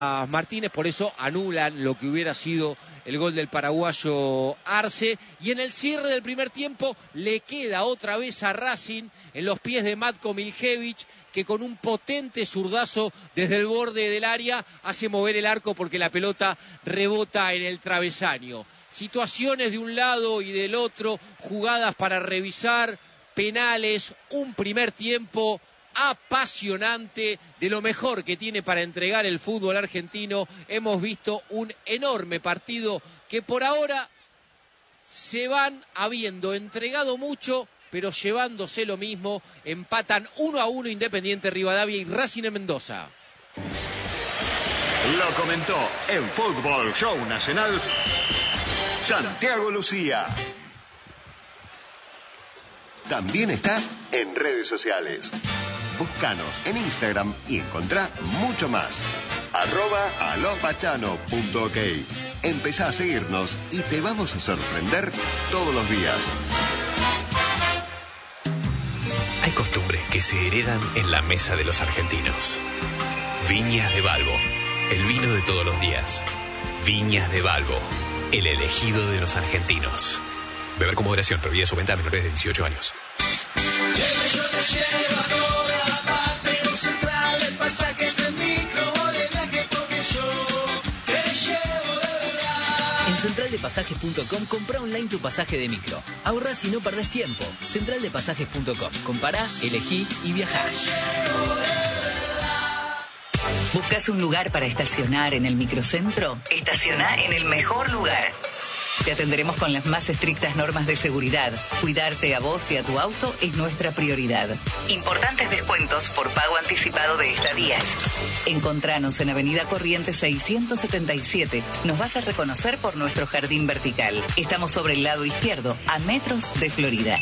Martínez, por eso anulan lo que hubiera sido el gol del paraguayo Arce, y en el cierre del primer tiempo le queda otra vez a Racing en los pies de Matko Miljević, que con un potente zurdazo desde el borde del área hace mover el arco porque la pelota rebota en el travesaño. Situaciones de un lado y del otro, jugadas para revisar, penales, un primer tiempo apasionante, de lo mejor que tiene para entregar el fútbol argentino. Hemos visto un enorme partido que por ahora se van habiendo entregado mucho, pero llevándose lo mismo. Empatan 1-1 Independiente Rivadavia y Racing en Mendoza. Lo comentó en Fútbol Show Nacional Santiago Lucía. También está en redes sociales. Búscanos en Instagram y encontrá mucho más. @alopachano.ok. Empezá a seguirnos y te vamos a sorprender todos los días. Hay costumbres que se heredan en la mesa de los argentinos. Viñas de Balbo, el vino de todos los días. Viñas de Balbo, el elegido de los argentinos. Beber con moderación, prohibida su venta a menores de 18 años. Siempre yo te llevo a toda parte, en Central de Pasajes en micro o de viaje, porque yo te llevo de verdad. En centraldepasajes.com comprá online tu pasaje de micro. Ahorrás y no perdés tiempo. Centraldepasajes.com. Compará, elegí y viajá. ¿Buscas un lugar para estacionar en el microcentro? Estacioná en el mejor lugar. Te atenderemos con las más estrictas normas de seguridad. Cuidarte a vos y a tu auto es nuestra prioridad. Importantes descuentos por pago anticipado de estadías. Encontranos en Avenida Corrientes 677. Nos vas a reconocer por nuestro jardín vertical. Estamos sobre el lado izquierdo, a metros de Florida.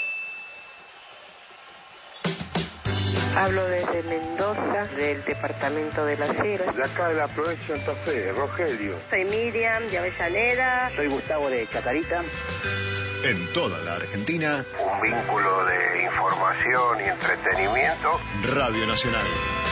Hablo desde Mendoza, del departamento de Las Heras. De acá de la provincia de Santa Fe, Rogelio. Soy Miriam de Avellaneda. Soy Gustavo de Chacarita. En toda la Argentina, un vínculo de información y entretenimiento. Radio Nacional.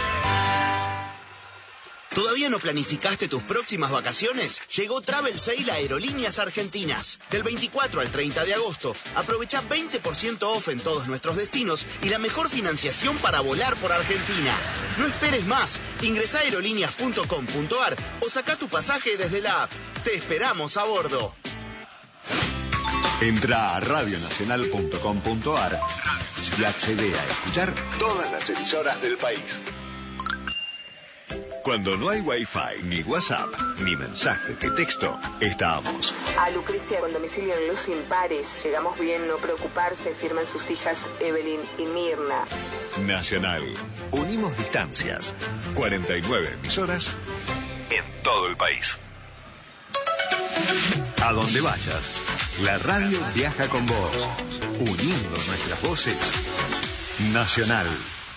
¿Todavía no planificaste tus próximas vacaciones? Llegó Travel Sale a Aerolíneas Argentinas. Del 24 al 30 de agosto, aprovecha 20% off en todos nuestros destinos y la mejor financiación para volar por Argentina. No esperes más. Ingresá a aerolíneas.com.ar o saca tu pasaje desde la app. Te esperamos a bordo. Entra a radionacional.com.ar y accede a escuchar todas las emisoras del país. Cuando no hay Wi-Fi, ni WhatsApp, ni mensaje de texto, estamos. A Lucrecia con domicilio en Luz Impares. Llegamos bien, no preocuparse, firman sus hijas Evelyn y Mirna. Nacional. Unimos distancias. 49 emisoras en todo el país. A donde vayas, la radio viaja con vos. Uniendo nuestras voces. Nacional.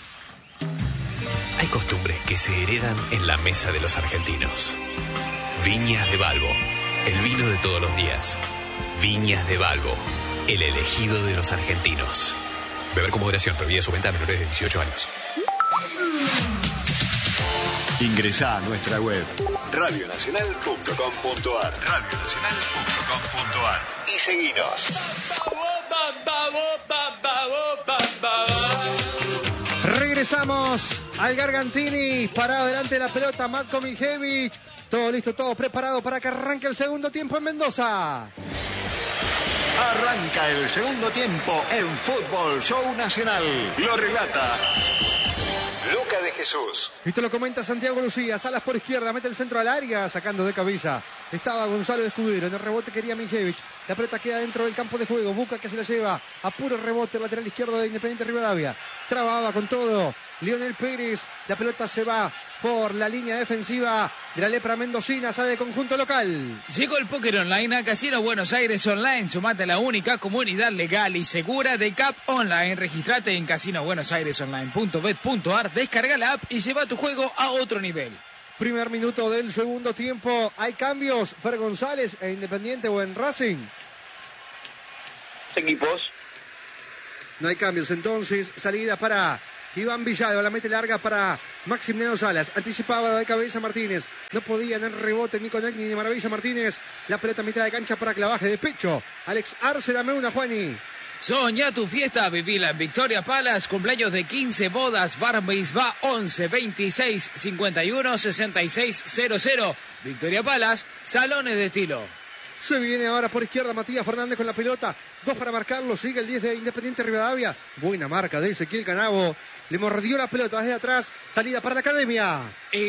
Hay costumbres que se heredan en la mesa de los argentinos. Viñas de Balbo, el vino de todos los días. Viñas de Balbo, el elegido de los argentinos. Beber con moderación, prohibida su venta a menores de 18 años. Ingresá a nuestra web radionacional.com.ar y seguinos. Regresamos al Gargantini, parado delante de la pelota, Matko Miljević. Todo listo, todo preparado para que arranque el segundo tiempo en Mendoza. Arranca el segundo tiempo en Fútbol Show Nacional. Lo relata Luca de Jesús. Y te lo comenta Santiago Lucía. Salas por izquierda, mete el centro al área, sacando de cabeza. Estaba Gonzalo Escudero, en el rebote quería Miljević. La pelota queda dentro del campo de juego. Busca que se la lleva a puro rebote, lateral izquierdo de Independiente Rivadavia. Trababa con todo Lionel Pérez. La pelota se va por la línea defensiva de la lepra mendocina. Sale del conjunto local. Llegó el póker online a Casino Buenos Aires Online. Sumate a la única comunidad legal y segura de CAP Online. Registrate en casinobuenosairesonline.bet.ar. Descarga la app y lleva tu juego a otro nivel. Primer minuto del segundo tiempo. ¿Hay cambios, Fer González, en Independiente o en Racing? Equipos. No hay cambios, entonces salida para Iván Villalba, la mete larga para Maximiliano Salas. Anticipaba de cabeza Martínez. No podía en el rebote ni con Egni ni Maravilla Martínez. La pelota a mitad de cancha para que la baje de pecho. Alex Arce, dame una, Juani. Soñá tu fiesta, vivila en Victoria Palace, cumpleaños de 15, bodas, bar mitzvah 11 26 51 66 00. Victoria Palace, salones de estilo. Se viene ahora por izquierda Matías Fernández con la pelota. 2 para marcarlo. Sigue el 10 de Independiente Rivadavia. Buena marca de Ezequiel Canavo. Le mordió la pelota desde atrás. Salida para la academia.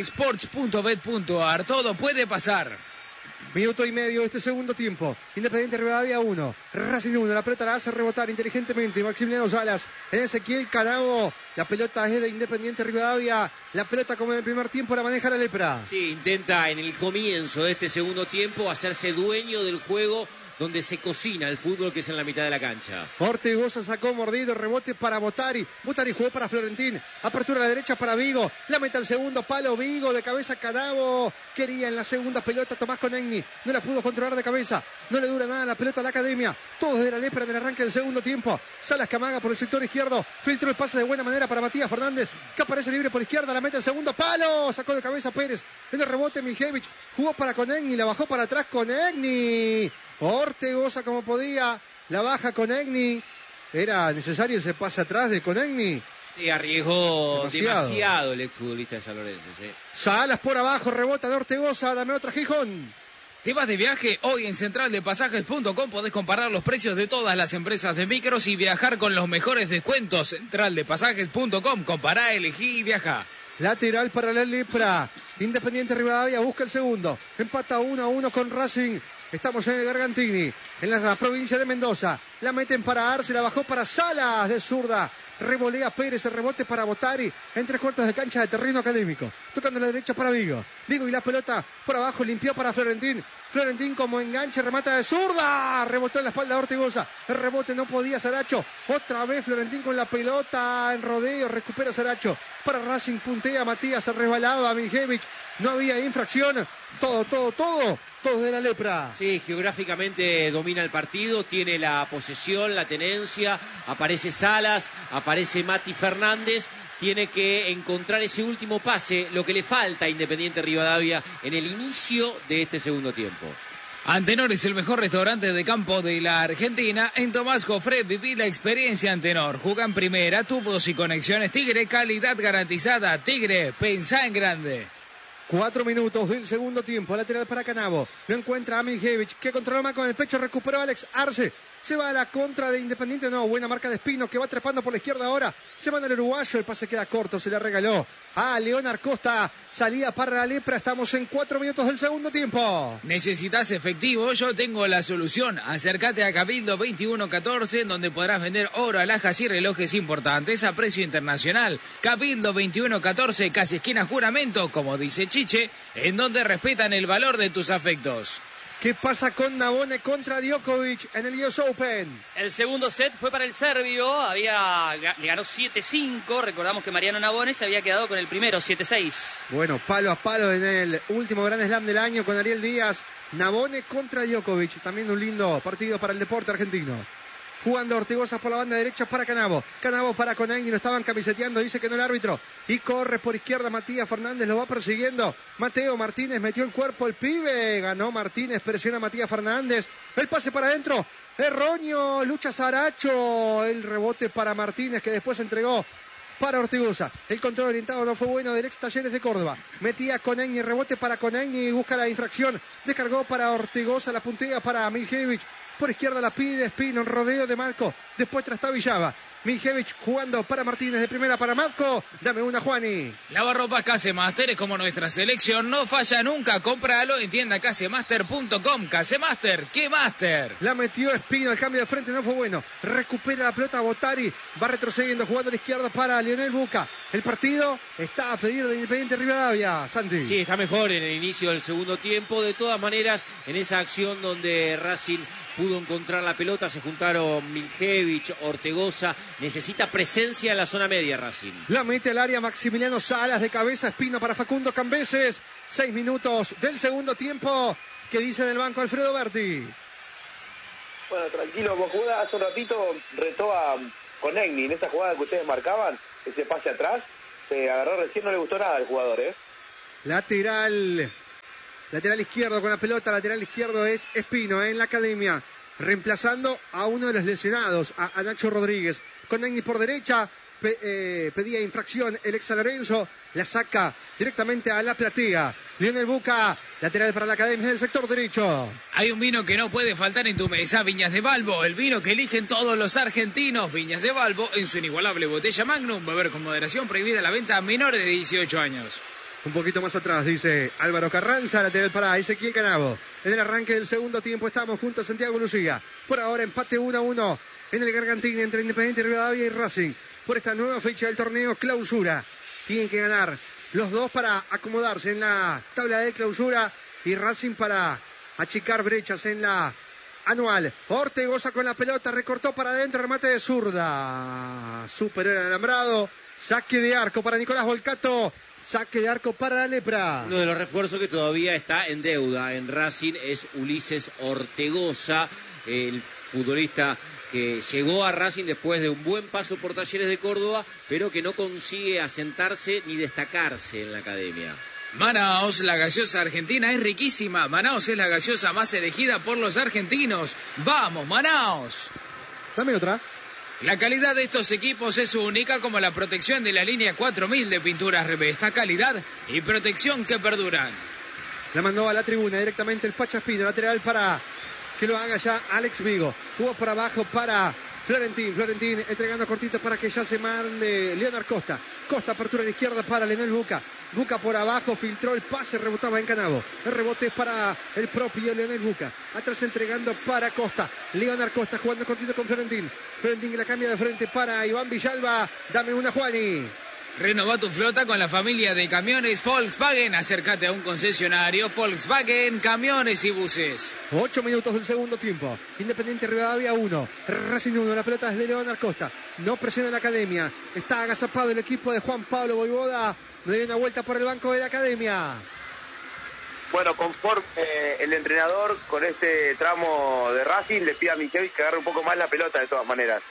Sports.bet.ar. Todo puede pasar. Minuto y medio de este segundo tiempo. Independiente Rivadavia 1. Racing 1. La pelota la hace rebotar inteligentemente Maximiliano Salas. En Ezequiel Canavo. La pelota es de Independiente Rivadavia. La pelota como en el primer tiempo la maneja la Lepra. Sí, intenta en el comienzo de este segundo tiempo hacerse dueño del juego donde se cocina el fútbol, que es en la mitad de la cancha. Ortigosa sacó mordido, rebote para Botari. Botari jugó para Florentín. Apertura a la derecha para Vigo. La mete al segundo palo Vigo, de cabeza Canavo. Quería en la segunda pelota Tomás Conegni. No la pudo controlar de cabeza. No le dura nada la pelota a la academia. Todo desde la Lepra en el arranque del segundo tiempo. Salas que amaga por el sector izquierdo. Filtró el pase de buena manera para Matías Fernández, que aparece libre por izquierda. La mete al segundo palo. Sacó de cabeza Pérez. En el rebote Miljevich. Jugó para Conegni. La bajó para atrás Conegni. Ortigosa como podía, la baja Conegni. Era necesario ese pase atrás de Conegni. Y arriesgó demasiado el exfutbolista de San Lorenzo. ¿Sí? Salas por abajo, rebota de Ortigosa, dame otra Gijón. ¿Te vas de viaje? Hoy en centraldepasajes.com podés comparar los precios de todas las empresas de micros y viajar con los mejores descuentos. Centraldepasajes.com, compará, elegí y viaja. Lateral para la Lepra. Independiente Rivadavia busca el segundo. Empata 1-1 con Racing. Estamos en el Gargantini, en la provincia de Mendoza. La meten para Arce, la bajó para Salas de zurda. Revolea Pérez, el rebote para Botari. En 3/4 de cancha de terreno académico. Tocando la derecha para Vigo. Vigo y la pelota por abajo, limpió para Florentín. Florentín como enganche, remata de zurda. Rebotó en la espalda de Ortigosa. El rebote no podía Saracho. Otra vez Florentín con la pelota en rodeo. Recupera Saracho. Para Racing puntea Matías, se resbalaba Miljevich. No había infracción. Todo de la Lepra. Sí, geográficamente domina el partido, tiene la posesión, la tenencia, aparece Salas, aparece Mati Fernández, tiene que encontrar ese último pase, lo que le falta a Independiente Rivadavia en el inicio de este segundo tiempo. Antenor es el mejor restaurante de campo de la Argentina. En Tomás Jofre viví la experiencia Antenor. Juega en primera, tubos y conexiones Tigre, calidad garantizada. Tigre, pensá en grande. 4 minutos del segundo tiempo. Lateral para Canavo. Lo encuentra a Miljevich, que controla más con el pecho. Recuperó a Alex Arce. Se va a la contra de Independiente. No, buena marca de Espino, que va trepando por la izquierda ahora. Se manda el uruguayo. El pase queda corto. Se le regaló a Leonard Costa. Salida para la Lepra. Estamos en 4 minutos del segundo tiempo. ¿Necesitas efectivo? Yo tengo la solución. Acércate a Cabildo 2114, donde podrás vender oro, alhajas y relojes importantes a precio internacional. Cabildo 2114, casi esquina Juramento, como dice Chiche, en donde respetan el valor de tus afectos. ¿Qué pasa con Nabone contra Djokovic en el US Open? El segundo set fue para el serbio, le ganó 7-5, recordamos que Mariano Nabone se había quedado con el primero, 7-6. Bueno, palo a palo en el último Grand Slam del año con Ariel Díaz. Nabone contra Djokovic, también un lindo partido para el deporte argentino. Jugando Ortigosa por la banda derecha para Canavo. Canavo para Conegni, lo estaban camiseteando, dice que no el árbitro. Y corre por izquierda Matías Fernández, lo va persiguiendo. Mateo Martínez metió el cuerpo, el pibe. Ganó Martínez, presiona a Matías Fernández. El pase para adentro. Erróneo, lucha Saracho. El rebote para Martínez, que después entregó para Ortigosa. El control orientado no fue bueno del ex Talleres de Córdoba. Metía Conegni, rebote para Conegni, busca la infracción. Descargó para Ortigosa, la puntea para Miljevich. Por izquierda la pide Espino, en rodeo de Marco. Después trastabillaba. Miljevich jugando para Martínez, de primera para Marco. Dame una, Juani. Lavarropas Casemaster es como nuestra selección. No falla nunca. Cómpralo en tienda casemaster.com. Casemaster, ¿qué master? La metió Espino, el cambio de frente no fue bueno. Recupera la pelota Botari. Va retrocediendo, jugando a la izquierda para Lionel Buca. El partido está a pedir de Independiente Rivadavia, Santi. Sí, está mejor en el inicio del segundo tiempo. De todas maneras, en esa acción donde Racing pudo encontrar la pelota, se juntaron Miljevich, Ortigosa. Necesita presencia en la zona media Racing. La mete al área Maximiliano Salas, de cabeza Espino para Facundo Cambeses. 6 minutos del segundo tiempo. ¿Qué dice del banco Alfredo Berti? Bueno, tranquilo, vos jugás hace un ratito, retó a Conegni en esa jugada que ustedes marcaban. ese pase atrás, se agarró recién, no le gustó nada al jugador, Lateral izquierdo con la pelota, lateral izquierdo es Espino en la academia, reemplazando a uno de los lesionados, a Nacho Rodríguez. Con Nagni por derecha, pedía infracción el ex San Lorenzo, la saca directamente a la platea. Lionel Buca, lateral para la academia del sector derecho. Hay un vino que no puede faltar en tu mesa, Viñas de Balbo, el vino que eligen todos los argentinos. Viñas de Balbo en su inigualable botella Magnum, beber con moderación, prohibida la venta a menores de 18 años. Un poquito más atrás, dice Álvaro Carranza, lateral para Ezequiel Canavo. En el arranque del segundo tiempo estamos junto a Santiago Lucía. Por ahora empate 1-1 en el Gargantín entre Independiente Rivadavia y Racing. Por esta nueva fecha del torneo clausura. Tienen que ganar los dos para acomodarse en la tabla de clausura y Racing para achicar brechas en la anual. Ortegoza con la pelota, recortó para adentro, remate de zurda. Superó el alambrado. Saque de arco para Nicolás Volcato. Saque de arco para la Lepra. Uno de los refuerzos que todavía está en deuda en Racing es Ulises Ortegoza, el futbolista que llegó a Racing después de un buen paso por Talleres de Córdoba, pero que no consigue asentarse ni destacarse en la academia. Manaos, la gaseosa argentina es riquísima. Manaos es la gaseosa más elegida por los argentinos. ¡Vamos, Manaos! Dame otra. La calidad de estos equipos es única, como la protección de la línea 4000 de pinturas Revesta. Calidad y protección que perduran. La mandó a la tribuna directamente el Pacha Espino, lateral para que lo haga ya Alex Vigo. Jugó por abajo para Florentín entregando cortito para que ya se mande Leonard Costa. Costa, apertura a la izquierda para Lionel Buca. Buca por abajo, filtró el pase, rebotaba en Canavo. El rebote es para el propio Lionel Buca. Atrás entregando para Costa. Leonard Costa jugando cortito con Florentín. Florentín que la cambia de frente para Iván Villalba. Dame una, Juani. Renova tu flota con la familia de camiones Volkswagen. Acércate a un concesionario Volkswagen, camiones y buses. 8 minutos del segundo tiempo. Independiente Rivadavia 1. Racing 1. La pelota es de Leonard Costa. No presiona la academia. Está agazapado el equipo de Juan Pablo Voivoda. Le dio una vuelta por el banco de la academia. Bueno, conforme el entrenador con este tramo de Racing le pide a Michevich que agarre un poco más la pelota de todas maneras.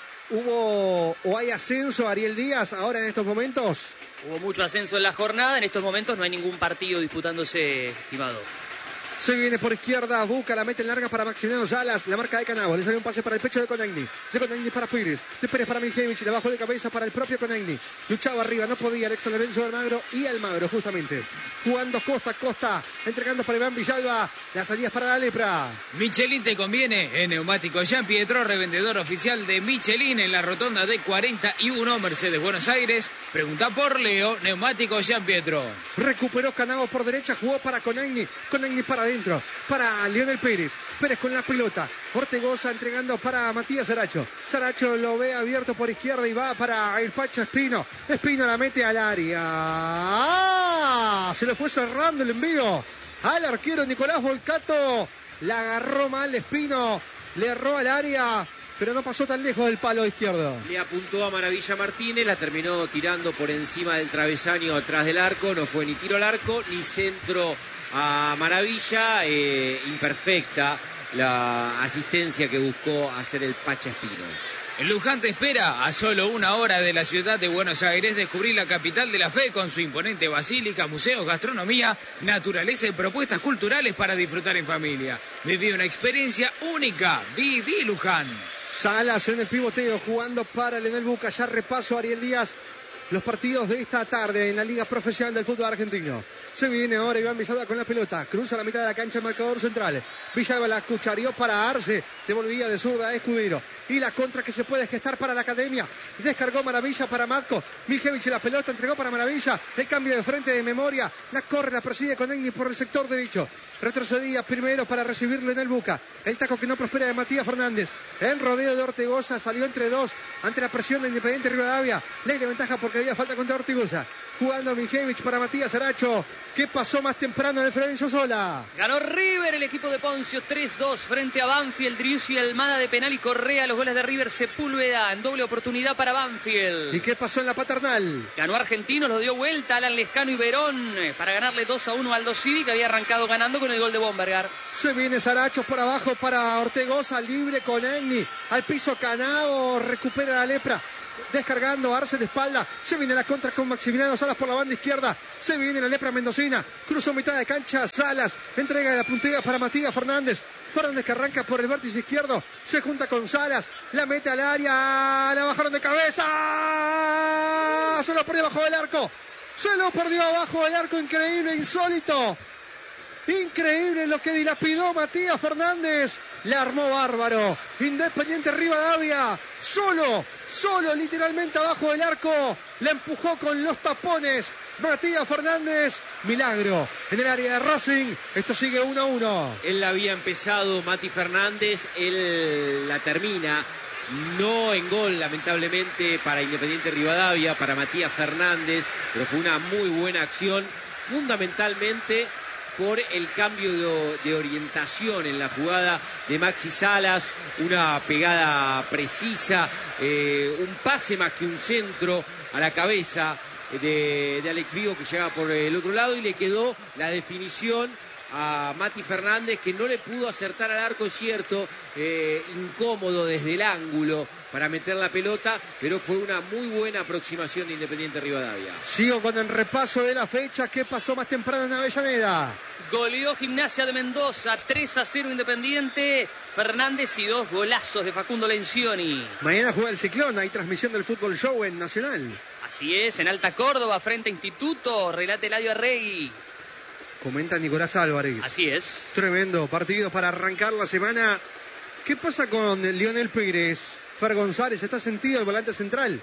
¿Hubo o hay ascenso, Ariel Díaz, ahora en estos momentos? Hubo mucho ascenso en la jornada, en estos momentos no hay ningún partido disputándose, estimado. Se viene por izquierda, Buca, la mete en larga para Maximiliano Salas, la marca de Canavo, le sale un pase para el pecho de Conagni para Pires, de Pérez para Mijevich, le bajó de cabeza para el propio Conagni, luchaba arriba, no podía, Alex Lorenzo Almagro y Almagro justamente, jugando Costa, entregando para Iván Villalba, las salidas para la Lepra. Michelin te conviene, en Neumáticos Jean Pietro, revendedor oficial de Michelin en la rotonda de 41, Mercedes, Buenos Aires, pregunta por Leo, Neumáticos Jean Pietro. Recuperó Canavo por derecha, jugó para Conagni para adentro, para Lionel Pérez con la pelota, Ortegoza entregando para Matías Saracho lo ve abierto por izquierda y va para el Pacha Espino la mete al área, se le fue cerrando el envío al arquero Nicolás Volcato, la agarró mal Espino, le erró al área, pero no pasó tan lejos del palo izquierdo. Le apuntó a Maravilla Martínez, la terminó tirando por encima del travesaño atrás del arco, no fue ni tiro al arco ni centro a Maravilla, imperfecta la asistencia que buscó hacer el Pacha Espino. El Luján te espera a solo 1 hora de la ciudad de Buenos Aires. Descubrir la capital de la fe con su imponente basílica, museos, gastronomía, naturaleza y propuestas culturales para disfrutar en familia. Viví una experiencia única. Viví Luján. Salas en el pivoteo jugando para Lionel Buca. Ya repaso, Ariel Díaz, los partidos de esta tarde en la Liga Profesional del Fútbol Argentino. Se viene ahora Iván Villalba con la pelota. Cruza la mitad de la cancha el marcador central. Villalba la cuchareó para Arce. Devolvía de zurda a Escudero. Y la contra que se puede gestar para la academia. Descargó Maravilla para Matko. Mijevich la pelota entregó para Maravilla. El cambio de frente de memoria. La corre, la persigue con Egni por el sector derecho. Retrocedía primero para recibirlo en el Buca. El taco que no prospera de Matías Fernández. En rodeo de Ortegoza salió entre dos. Ante la presión de Independiente Rivadavia. Ley de ventaja porque había falta contra Ortegoza. Jugando Mijevich para Matías Saracho. ¿Qué pasó más temprano de Florencio Sola? Ganó River, el equipo de Poncio, 3-2 frente a Banfield. Driussi, Almada de penal y Correa. Los goles de River, Sepúlveda en doble oportunidad para Banfield. ¿Y qué pasó en la Paternal? Ganó Argentinos, lo dio vuelta Alan Lescano y Verón para ganarle 2-1 al Aldo Civi, que había arrancado ganando con el gol de Bombergar. Se viene Saracho por abajo para Ortegoza, libre con Egni. Al piso Canavo, recupera la Lepra. descargando Arce de espalda, se viene la contra con Maximiliano Salas por la banda izquierda, se viene la lepra mendocina, cruzó mitad de cancha Salas, entrega la puntilla para Matías Fernández que arranca por el vértice izquierdo, se junta con Salas, la mete al área, la bajaron de cabeza, se lo perdió abajo del arco, increíble, insólito. Increíble lo que dilapidó Matías Fernández. La armó bárbaro. Independiente Rivadavia. Solo literalmente abajo del arco. La empujó con los tapones. Matías Fernández. Milagro en el área de Racing. Esto sigue 1-1. Él la había empezado, Mati Fernández. Él la termina. No en gol, lamentablemente, para Independiente Rivadavia, para Matías Fernández. Pero fue una muy buena acción. Fundamentalmente por el cambio de orientación en la jugada de Maxi Salas, una pegada precisa, un pase más que un centro a la cabeza de Alex Vigo, que llegaba por el otro lado, y le quedó la definición a Mati Fernández, que no le pudo acertar al arco, es cierto, incómodo desde el ángulo para meter la pelota, pero fue una muy buena aproximación de Independiente Rivadavia. Sigo con el repaso de la fecha. ¿Qué pasó más temprano en Avellaneda? Goleó Gimnasia de Mendoza, 3-0 Independiente. Fernández y 2 golazos de Facundo Lencioni. Mañana juega el Ciclón, hay transmisión del Fútbol Show en Nacional. Así es, en Alta Córdoba, frente a Instituto, relata Eladio Arregui. Comenta Nicolás Álvarez. Así es. Tremendo partido para arrancar la semana. ¿Qué pasa con Lionel Pérez? Fer González, ¿está sentido el volante central?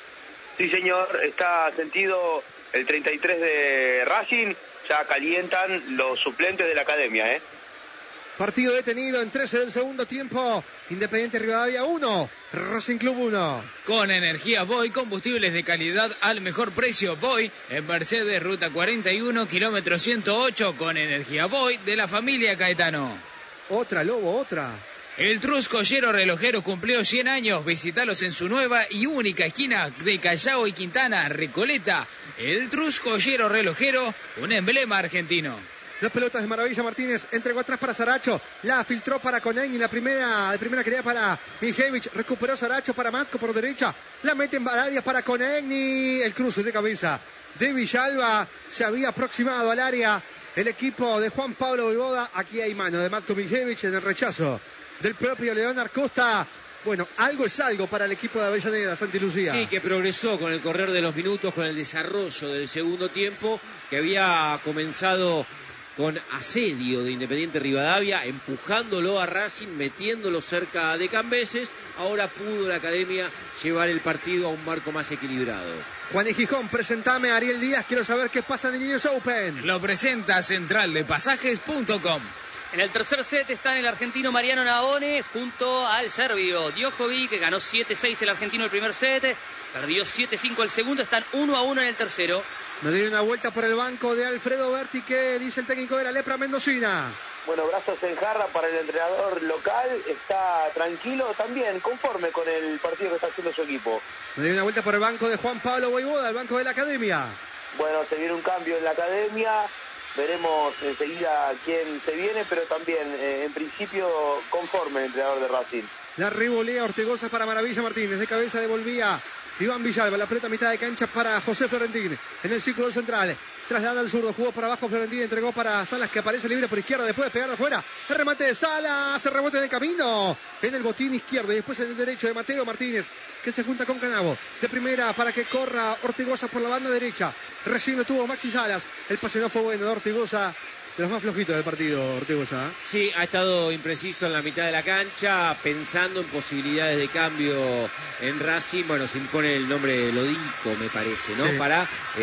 Sí, señor, está sentido el 33 de Racing. Ya calientan los suplentes de la academia, ¿eh? Partido detenido en 13 del segundo tiempo. Independiente Rivadavia 1, Racing Club 1. Con energía Voy, combustibles de calidad al mejor precio. Voy en Mercedes, ruta 41, kilómetro 108. Con energía Voy de la familia Caetano. Otra, Lobo, otra. El Trus Collero Relojero cumplió 100 años. Visítalos en su nueva y única esquina de Callao y Quintana, Recoleta. El Trus Collero Relojero, un emblema argentino. Las pelotas de Maravilla Martínez, entregó atrás para Saracho, la filtró para Conegni, la primera quería para Mijevich, recuperó Saracho para Matko por derecha, la mete en área para Conegni, el cruce de cabeza de Villalba, se había aproximado al área el equipo de Juan Pablo Voivoda. Aquí hay mano de Matko Mijevich en el rechazo del propio Leonard Costa. Bueno, algo es algo para el equipo de Avellaneda, Santi Lucía. Sí, que progresó con el correr de los minutos, con el desarrollo del segundo tiempo, que había comenzado con asedio de Independiente Rivadavia, empujándolo a Racing, metiéndolo cerca de Cambeses. Ahora pudo la academia llevar el partido a un marco más equilibrado. Juan y Gijón, presentame a Ariel Díaz, quiero saber qué pasa en el Niños Open. Lo presenta centraldepasajes.com. En el tercer set está el argentino Mariano Navone junto al serbio Djokovic, que ganó 7-6 el argentino el primer set, perdió 7-5 el segundo, están 1-1 en el tercero. Me doy una vuelta por el banco de Alfredo Berti, que dice el técnico de la lepra mendocina. Bueno, brazos en jarra para el entrenador local, está tranquilo también, conforme con el partido que está haciendo su equipo. Me doy una vuelta por el banco de Juan Pablo Voivoda, el banco de la academia. Bueno, se viene un cambio en la academia, veremos enseguida quién se viene, pero también, en principio, conforme el entrenador de Racing. La revolea Ortegoza para Maravilla Martínez, de cabeza devolvía Iván Villalba, la pelota a mitad de cancha para José Florentín, en el círculo central, traslada al zurdo, jugó para abajo Florentín, entregó para Salas, que aparece libre por izquierda, después de pegar de afuera, el remate de Salas, el rebote en el camino, en el botín izquierdo, y después en el derecho de Mateo Martínez, que se junta con Canavo, de primera para que corra Ortegoza por la banda derecha, recién lo tuvo Maxi Salas, el pase no fue bueno de Ortegoza, de los más flojitos del partido, Ortegoza. Sí, ha estado impreciso en la mitad de la cancha, pensando en posibilidades de cambio en Racing. Bueno, se impone el nombre de Lodico, me parece, ¿no? Sí. Para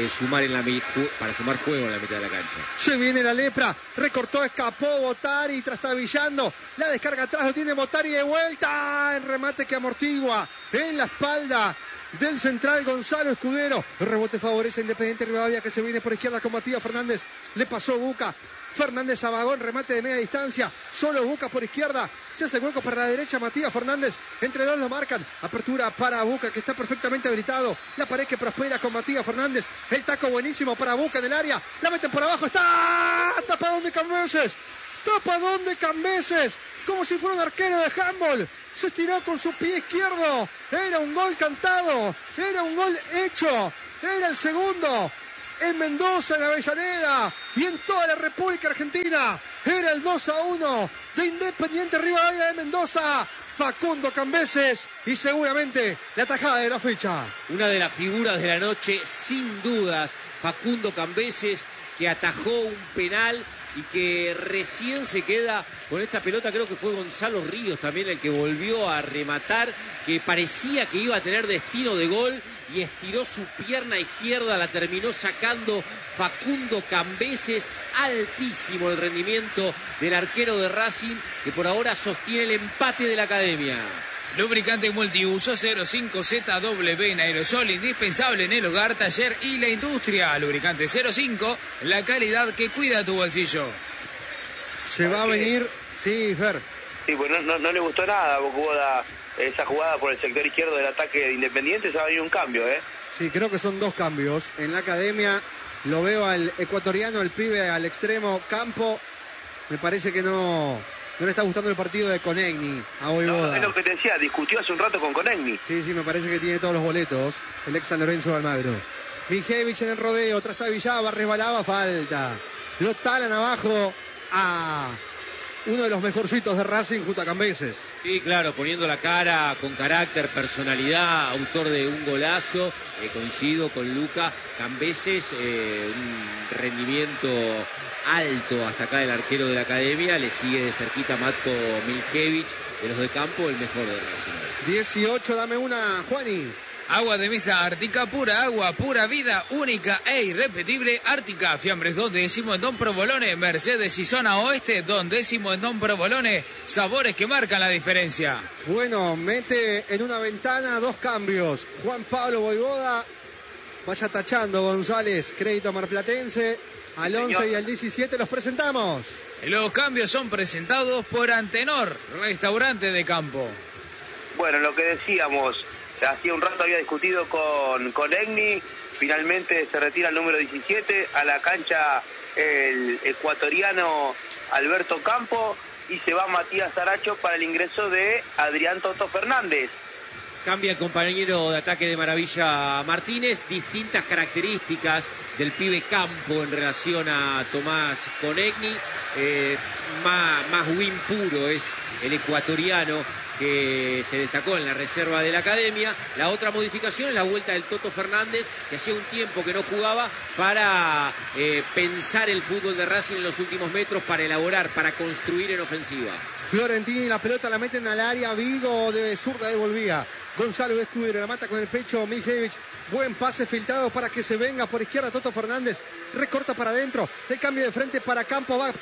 sumar juego en la mitad de la cancha. Se viene la lepra, recortó, escapó Botari, trastabillando, la descarga atrás, lo tiene Botari de vuelta, el remate que amortigua en la espalda del central Gonzalo Escudero. El rebote favorece a Independiente Rivadavia, que se viene por izquierda con Matías Fernández, le pasó Buca. Fernández a Vagón, remate de media distancia, solo Buca por izquierda, se hace hueco para la derecha Matías Fernández, entre dos lo marcan, apertura para Buca, que está perfectamente habilitado, la pared que prospera con Matías Fernández, el taco buenísimo para Buca en el área, la meten por abajo, está tapadón de Cambeses, como si fuera un arquero de handball, se estiró con su pie izquierdo. Era un gol cantado, era un gol hecho, era el segundo en Mendoza, en Avellaneda y en toda la República Argentina. Era el 2-1 de Independiente Rivadavia de Mendoza. Facundo Cambeses y seguramente la tajada de la fecha. Una de las figuras de la noche, sin dudas, Facundo Cambeses, que atajó un penal y que recién se queda con esta pelota. Creo que fue Gonzalo Ríos también el que volvió a rematar, que parecía que iba a tener destino de gol y estiró su pierna izquierda, la terminó sacando Facundo Cambeses. Altísimo el rendimiento del arquero de Racing, que por ahora sostiene el empate de la Academia. Lubricante multiuso 05ZW en aerosol, indispensable en el hogar, taller y la industria. Lubricante 05, la calidad que cuida tu bolsillo. Se va a venir, sí, Fer. Sí, pues no le gustó nada a Bocuboda esa jugada por el sector izquierdo del ataque de Independiente. Se va a venir un cambio, ¿eh? Sí, creo que son 2 cambios. En la Academia lo veo al ecuatoriano, el pibe al extremo, Campo. Me parece que no le está gustando el partido de Conegni a Voivoda. No, es lo que te decía, discutió hace un rato con Conegni. Sí, me parece que tiene todos los boletos el ex San Lorenzo de Almagro. Mijevich en el rodeo, trastabillaba, resbalaba, falta. Lo talan abajo a uno de los mejorcitos de Racing junto a Cambeses. Sí, claro, poniendo la cara, con carácter, personalidad, autor de un golazo. Coincido con Luca Cambeses, un rendimiento alto hasta acá del arquero de la Academia. Le sigue de cerquita Matko Milkevich, de los de campo, el mejor de Racing. 18, dame una, Juani. Agua de mesa Ártica, pura agua, pura vida, única e irrepetible. Ártica, Fiambres 2 décimo en Don Provolone, Mercedes y Zona Oeste 2 décimo en Don Provolone. Sabores que marcan la diferencia. Bueno, mete en una ventana 2 cambios. Juan Pablo Voivoda, vaya tachando González, crédito marplatense. Al 11 y al 17 los presentamos. Los cambios son presentados por Antenor, restaurante de campo. Bueno, lo que decíamos, hacía un rato había discutido con Egni, finalmente se retira el número 17 a la cancha el ecuatoriano Alberto Campo y se va Matías Aracho para el ingreso de Adrián Toto Fernández. Cambia el compañero de ataque de Maravilla Martínez, distintas características del pibe Campo en relación a Tomás Conegni, más win puro es el ecuatoriano que se destacó en la reserva de la Academia. La otra modificación es la vuelta del Toto Fernández, que hacía un tiempo que no jugaba, para pensar el fútbol de Racing en los últimos metros, para elaborar, para construir en ofensiva. Fiorentini, la pelota la meten al área, Vigo de zurda devolvía. Gonzalo Escudero la mata con el pecho, Mijevich. Buen pase filtrado para que se venga por izquierda Toto Fernández. Recorta para adentro. El cambio de frente para Campo. Va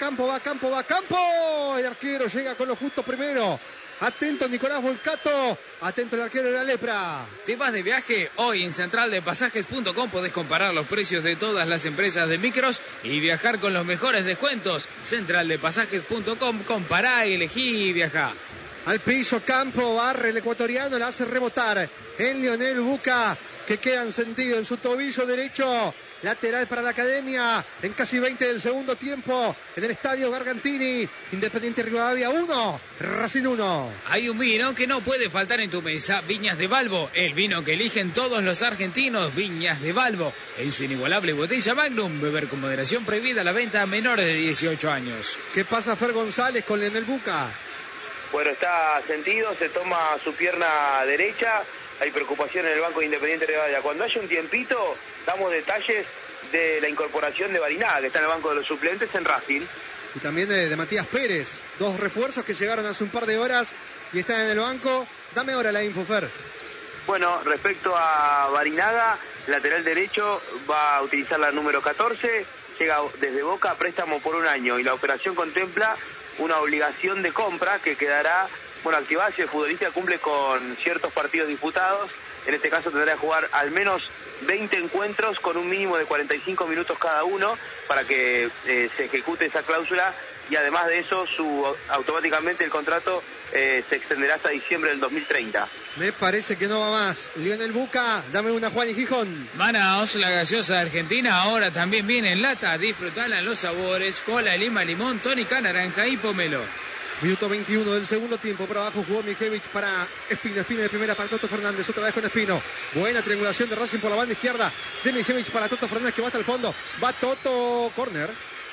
Campo. El arquero llega con lo justo primero. Atento Nicolás Volcato. Atento el arquero de la Lepra. ¿Te vas de viaje? Hoy en centraldepasajes.com podés comparar los precios de todas las empresas de micros y viajar con los mejores descuentos. Centraldepasajes.com, compará, elegí y viajá. Al piso Campo, barre el ecuatoriano, la hace rebotar en Lionel Buca, que queda en sentido en su tobillo derecho. Lateral para la Academia en casi 20 del segundo tiempo en el estadio Gargantini. Independiente Rivadavia 1, Racing 1. Hay un vino que no puede faltar en tu mesa, Viñas de Balbo, el vino que eligen todos los argentinos. Viñas de Balbo, en su inigualable botella Magnum. Beber con moderación, prohibida la venta a menores de 18 años. ¿Qué pasa Fer González con Lionel Buca? Bueno, está sentido, se toma su pierna derecha. Hay preocupación en el banco de Independiente Rivadavia. Cuando haya un tiempito, damos detalles de la incorporación de Barinaga, que está en el banco de los suplentes en Racing. Y también de Matías Pérez. 2 refuerzos que llegaron hace un par de horas y están en el banco. Dame ahora la info, Fer. Bueno, respecto a Barinaga, lateral derecho va a utilizar la número 14. Llega desde Boca a préstamo por 1 año y la operación contempla una obligación de compra que quedará activada si el futbolista cumple con ciertos partidos disputados. En este caso tendrá que jugar al menos 20 encuentros con un mínimo de 45 minutos cada uno para que se ejecute esa cláusula, y además de eso automáticamente el contrato se extenderá hasta diciembre del 2030. Me parece que no va más. Lionel Buca, dame una Juan y Gijón. Manaos, la gaseosa argentina, ahora también viene en lata. Disfrutala en los sabores: cola, lima, limón, tónica, naranja y pomelo. Minuto 21 del segundo tiempo. Por abajo jugó Mijevich para Espino. Espino de primera para Toto Fernández. Otra vez con Espino. Buena triangulación de Racing por la banda izquierda de Mijevich para Toto Fernández, que va hasta el fondo. Va Toto. Corner.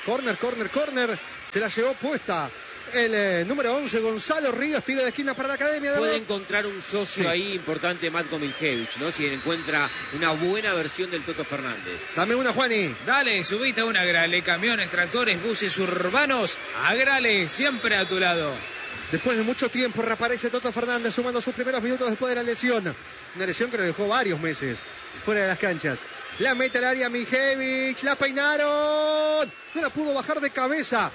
Se la llevó puesta el número 11, Gonzalo Ríos. Tiro de esquina para la Academia de Puede Oro. encontrar un socio ahí importante, Matko Miljevic, ¿no? Si encuentra una buena versión del Toto Fernández. Dame una, Juani. Dale, subite a una Agrale. Camiones, tractores, buses urbanos. Agrale, siempre a tu lado. Después de mucho tiempo reaparece Toto Fernández sumando sus primeros minutos después de la lesión. Una lesión que lo dejó varios meses fuera de las canchas. La mete al área Mijevich. La peinaron. No la pudo bajar de cabeza.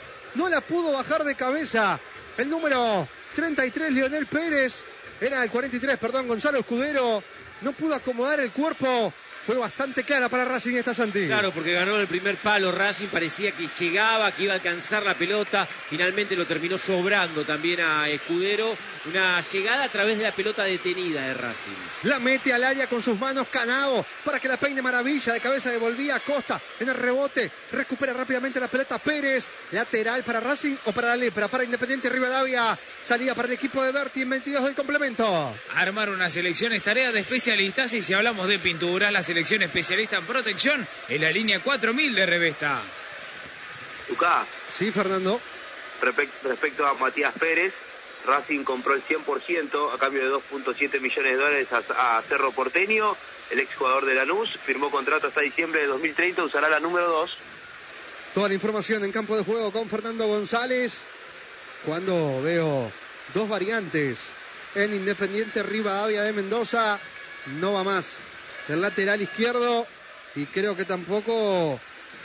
El número 33, Leonel Pérez. Era el 43, perdón, Gonzalo Escudero. No pudo acomodar el cuerpo. Fue bastante clara para Racing esta, Santi. Claro, porque ganó el primer palo Racing, parecía que llegaba, que iba a alcanzar la pelota, finalmente lo terminó sobrando también a Escudero, una llegada a través de la pelota detenida de Racing. La mete al área con sus manos Canao para que la peine maravilla, de cabeza devolvía a Costa en el rebote, recupera rápidamente la pelota Pérez, lateral para Racing o para la Lepra, para Independiente Rivadavia, salida para el equipo de Berti en 22 del complemento. Armar una selección es tarea de especialistas y si hablamos de pinturas, la selección especialista en protección en la línea 4000 de Revesta. Lucas. Sí, Fernando. Respecto a Matías Pérez, Racing compró el 100% a cambio de 2.7 millones de dólares a Cerro Porteño. El exjugador de Lanús firmó contrato hasta diciembre de 2030, usará la número 2. Toda la información en campo de juego con Fernando González. Cuando veo dos variantes en Independiente Rivadavia de Mendoza, no va más del lateral izquierdo y creo que tampoco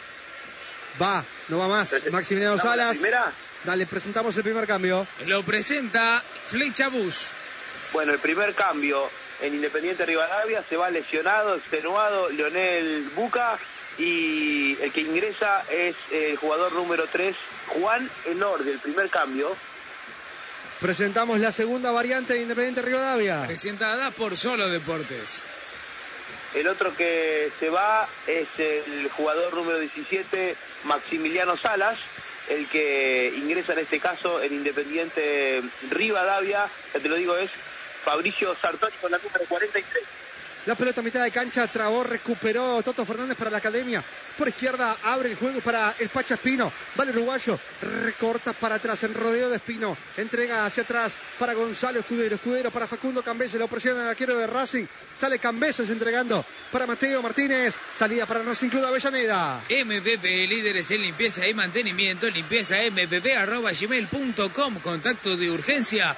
no va más Maximiliano Salas. Dale, presentamos el primer cambio. Lo presenta Flecha Bus. Bueno, el primer cambio en Independiente Rivadavia, se va lesionado, extenuado Leonel Buca, y el que ingresa es el jugador número 3, Juan Elordi, el primer cambio. Presentamos la segunda variante de Independiente Rivadavia. Presentada por Solo Deportes. El otro que se va es el jugador número 17, Maximiliano Salas. El que ingresa en este caso en Independiente Rivadavia, ya te lo digo, es Fabricio Sartori con la número 43. La pelota a mitad de cancha, trabó, recuperó Toto Fernández para la Academia. Por izquierda abre el juego para el Pacha Espino. Va el uruguayo, recorta para atrás en rodeo de Espino. Entrega hacia atrás para Gonzalo Escudero. Escudero para Facundo Cambeses, lo presiona el arquero de Racing. Sale Cambeses entregando para Mateo Martínez. Salida para Racing Club de Avellaneda. MPP, líderes en limpieza y mantenimiento. Limpieza mpp@gmail.com. Contacto de urgencia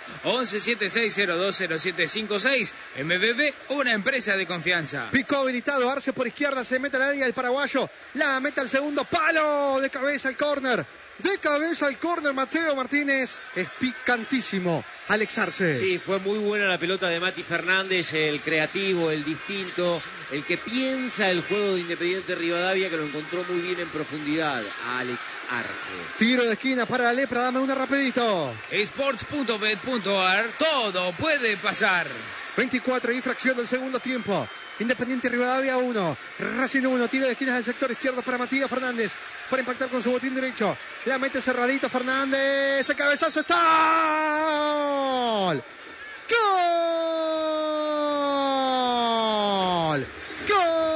1176020756. MPP, una empresa de confianza. Picó habilitado, Arce por izquierda, se mete al área el paraguayo, la mete al segundo palo, de cabeza al córner, Mateo Martínez, es picantísimo Alex Arce. Sí, fue muy buena la pelota de Mati Fernández, el creativo, el distinto, el que piensa el juego de Independiente Rivadavia, que lo encontró muy bien en profundidad, Alex Arce. Tiro de esquina para la Lepra, dame una rapidito. Sports.bet.ar, todo puede pasar. 24 y fracción del segundo tiempo. Independiente Rivadavia 1, Racing 1, tiro de esquinas del sector izquierdo para Matías Fernández, para impactar con su botín derecho, la mete cerradito Fernández, el cabezazo está, ¡gol! ¡Gol! ¡Gol!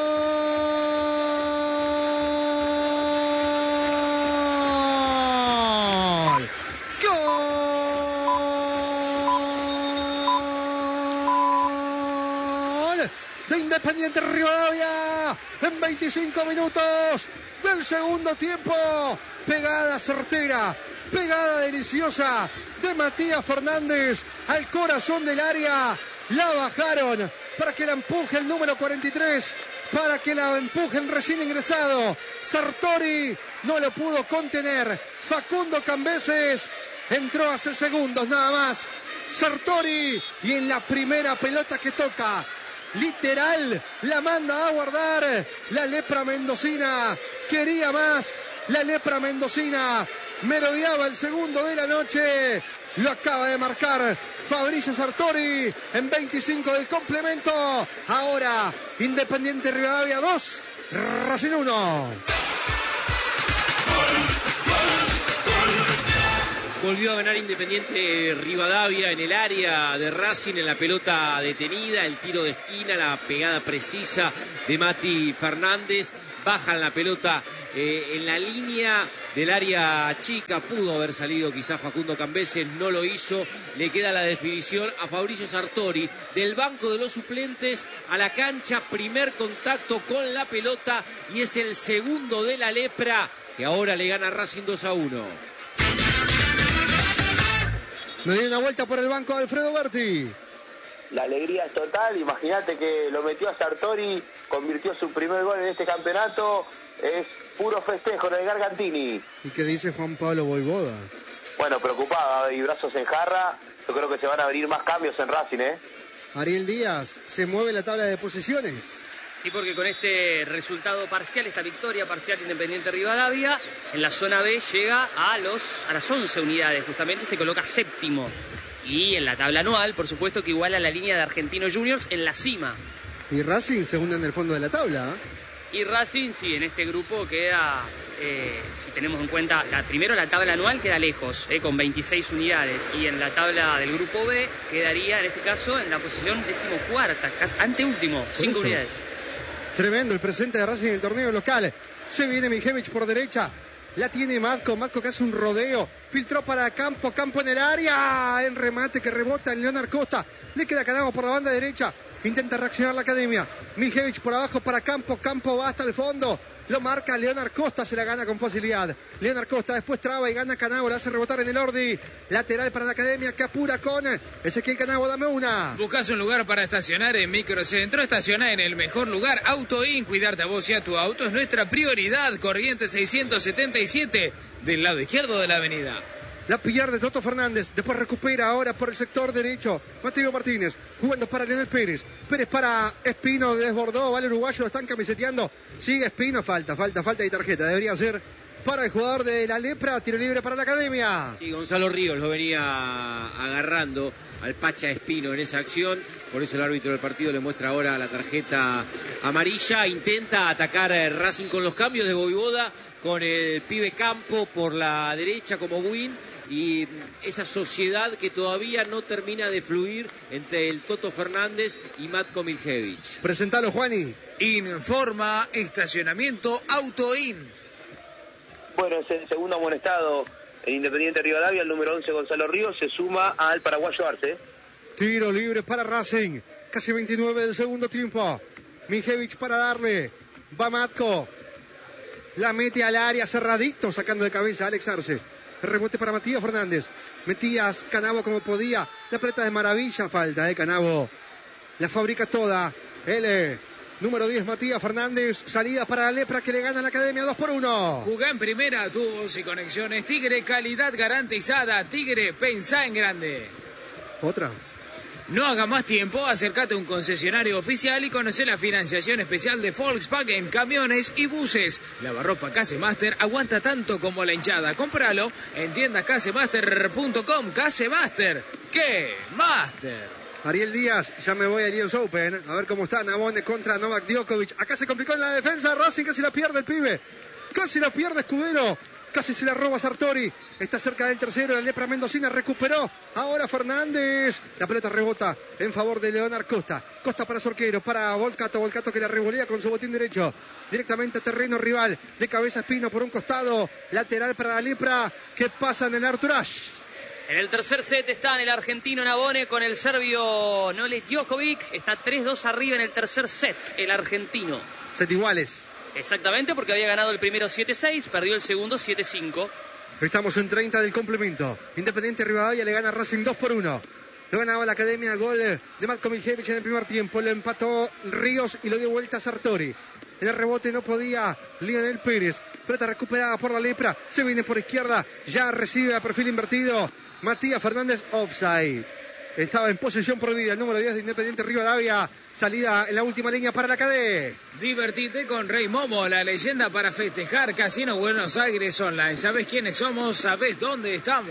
Independiente Rivadavia en 25 minutos del segundo tiempo. Pegada certera, pegada deliciosa de Matías Fernández al corazón del área. La bajaron para que la empuje el número 43, para que la empuje el recién ingresado. Sartori no lo pudo contener. Facundo Cambeses entró hace segundos nada más. Sartori, y en la primera pelota que toca, literal, la manda a guardar la Lepra mendocina. Quería más la Lepra mendocina. Merodeaba el segundo de la noche. Lo acaba de marcar Fabricio Sartori en 25 del complemento. Ahora Independiente Rivadavia 2, Racing 1. Volvió a ganar Independiente Rivadavia en el área de Racing, en la pelota detenida, el tiro de esquina, la pegada precisa de Mati Fernández. Bajan la pelota en la línea del área chica. Pudo haber salido quizás Facundo Cambeses, no lo hizo. Le queda la definición a Fabricio Sartori. Del banco de los suplentes a la cancha, primer contacto con la pelota y es el segundo de la Lepra, que ahora le gana a Racing 2-1. Me dio una vuelta por el banco de Alfredo Berti. La alegría es total, imagínate que lo metió a Sartori, convirtió su primer gol en este campeonato, es puro festejo en el Gargantini. ¿Y qué dice Juan Pablo Voivoda? Bueno, preocupado y brazos en jarra, yo creo que se van a abrir más cambios en Racing, Ariel Díaz, ¿se mueve la tabla de posiciones? Sí, porque con este resultado parcial, esta victoria parcial Independiente Rivadavia, en la zona B llega a las 11 unidades, justamente se coloca séptimo. Y en la tabla anual, por supuesto, que iguala la línea de Argentinos Juniors en la cima. Y Racing segundo en el fondo de la tabla. Y Racing, sí, en este grupo queda, si tenemos en cuenta, primero la tabla anual queda lejos, con 26 unidades. Y en la tabla del grupo B quedaría, en este caso, en la posición 14ª, anteúltimo, 5 unidades. Tremendo el presente de Racing en el torneo local. Se viene Mijevich por derecha. La tiene Matko que hace un rodeo. Filtró para Campo en el área. En remate que rebota en Leonard Costa. Le queda Canavo por la banda derecha. Intenta reaccionar la academia. Mijevich por abajo para Campo va hasta el fondo. Lo marca Leonard Costa, se la gana con facilidad. Leonard Costa después traba y gana Canavo, la hace rebotar en el Ordi. Lateral para la academia que apura con Ezequiel Canavo, dame una. Buscas un lugar para estacionar en Microcentro, estaciona en el mejor lugar. AutoIn, cuidarte a vos y a tu auto es nuestra prioridad. Corrientes 677, del lado izquierdo de la avenida. La pierde Toto Fernández, después recupera ahora por el sector derecho Mateo Martínez, jugando para Leonel Pérez para Espino, desbordó, vale uruguayo, lo están camiseteando, sigue Espino, falta y tarjeta, debería ser para el jugador de la Lepra, tiro libre para la academia. Sí, Gonzalo Ríos lo venía agarrando al Pacha Espino en esa acción, por eso el árbitro del partido le muestra ahora la tarjeta amarilla. Intenta atacar Racing con los cambios de Voivoda, con el pibe Campo por la derecha como win, y esa sociedad que todavía no termina de fluir entre el Toto Fernández y Matko Miljevic. Presentalo, Juani. Informa estacionamiento AutoIn. Bueno, es el segundo amonestado en Independiente Rivadavia, el número 11 Gonzalo Ríos, se suma al paraguayo Arce. Tiro libre para Racing, casi 29 del segundo tiempo. Miljevic para darle, va Matko, la mete al área cerradito, sacando de cabeza a Alex Arce. Rebote para Matías Fernández. Metías Canavo como podía. La pelota de maravilla. Falta de Canavo. La fabrica toda. Número 10 Matías Fernández. Salida para la Lepra que le gana a la academia 2-1. Jugá en primera, tubos y conexiones. Tigre, calidad garantizada. Tigre, pensá en grande. Otra. No haga más tiempo, acércate a un concesionario oficial y conoce la financiación especial de Volkswagen, camiones y buses. Lavarropa Casemaster aguanta tanto como la hinchada. Cómpralo en tiendascasemaster.com. Casemaster, ¿qué? Master. Ariel Díaz, ya me voy al US Open. A ver cómo está Nabone contra Novak Djokovic. Acá se complicó en la defensa. Racing casi la pierde el pibe. Casi la pierde Escudero. Casi se la roba Sartori. Está cerca del tercero. La Lepra mendocina recuperó. Ahora Fernández. La pelota rebota en favor de Leonard Costa. Costa para su arquero. Para Volcato. Volcato que la revolea con su botín derecho. Directamente a terreno rival. De cabeza Espino por un costado. Lateral para la Lepra. Que pasa en el Arturash. En el tercer set está el argentino Nabone con el serbio Nole Djokovic. Está 3-2 arriba en el tercer set. El argentino. Set iguales. Exactamente, porque había ganado el primero 7-6, perdió el segundo 7-5. Estamos en 30 del complemento. Independiente Rivadavia le gana a Racing 2-1. Lo ganaba la academia, gol de Matko Miljevic en el primer tiempo. Lo empató Ríos y lo dio vuelta a Sartori. En el rebote no podía Leonel Pérez. Pelota recuperada por la Lepra. Se viene por izquierda. Ya recibe a perfil invertido Matías Fernández, offside. Estaba en posesión prohibida el número 10 de Independiente Rivadavia. Salida en la última línea para la cadena. Divertite con Rey Momo, la leyenda para festejar. Casino Buenos Aires Online. ¿Sabés quiénes somos? ¿Sabés dónde estamos?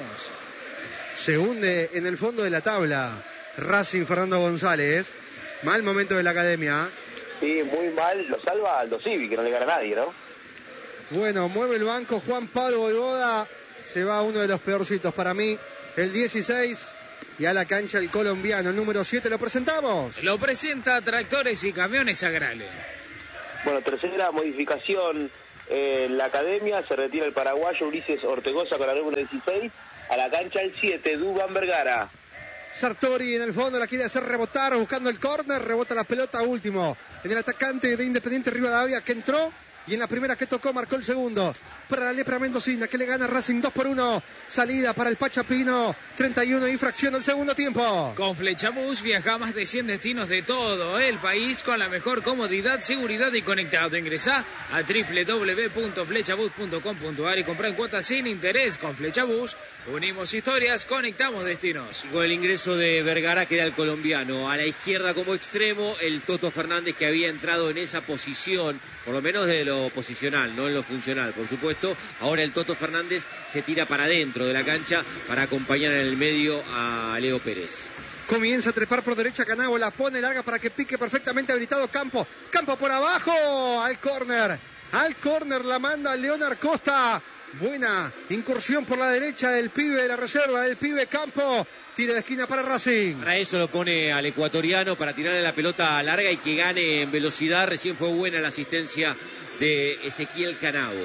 Se hunde en el fondo de la tabla Racing Fernando González. Mal momento de la academia. Sí, muy mal. Lo salva Aldo Civi, que no le gana a nadie, ¿no? Bueno, mueve el banco Juan Pablo Voivoda. se va uno de los peorcitos para mí, el 16. Y a la cancha el colombiano, el número 7, lo presentamos. Lo presenta Tractores y Camiones Agrales. Bueno, tercera modificación en la academia, se retira el paraguayo Ulises Ortegoza con la número 16, a la cancha el 7, Dubán Vergara. Sartori en el fondo la quiere hacer rebotar, buscando el córner, rebota la pelota último en el atacante de Independiente Rivadavia, que entró y en la primera que tocó marcó el segundo para la lepra mendocina, que le gana Racing 2-1. Salida para el Pachapino, 31 infracción del segundo tiempo. Con Flechabús viaja más de 100 destinos de todo el país con la mejor comodidad, seguridad y conectado. Ingresá a www.flechabus.com.ar y comprá en cuotas sin interés. Con Flechabús unimos historias, conectamos destinos. Y con el ingreso de Vergara queda el colombiano. A la izquierda como extremo, el Toto Fernández, que había entrado en esa posición, por lo menos de lo posicional, no en lo funcional, por supuesto. Ahora el Toto Fernández se tira para adentro de la cancha para acompañar en el medio a Leo Pérez. Comienza a trepar por derecha Canavo, la pone larga para que pique perfectamente habilitado Campo. Campo por abajo, al córner la manda Leonard Costa. Buena incursión por la derecha del pibe de la reserva, del pibe Campo. Tiro de esquina para Racing. Para eso lo pone al ecuatoriano, para tirarle la pelota larga y que gane en velocidad. Recién fue buena la asistencia de Ezequiel Canavo.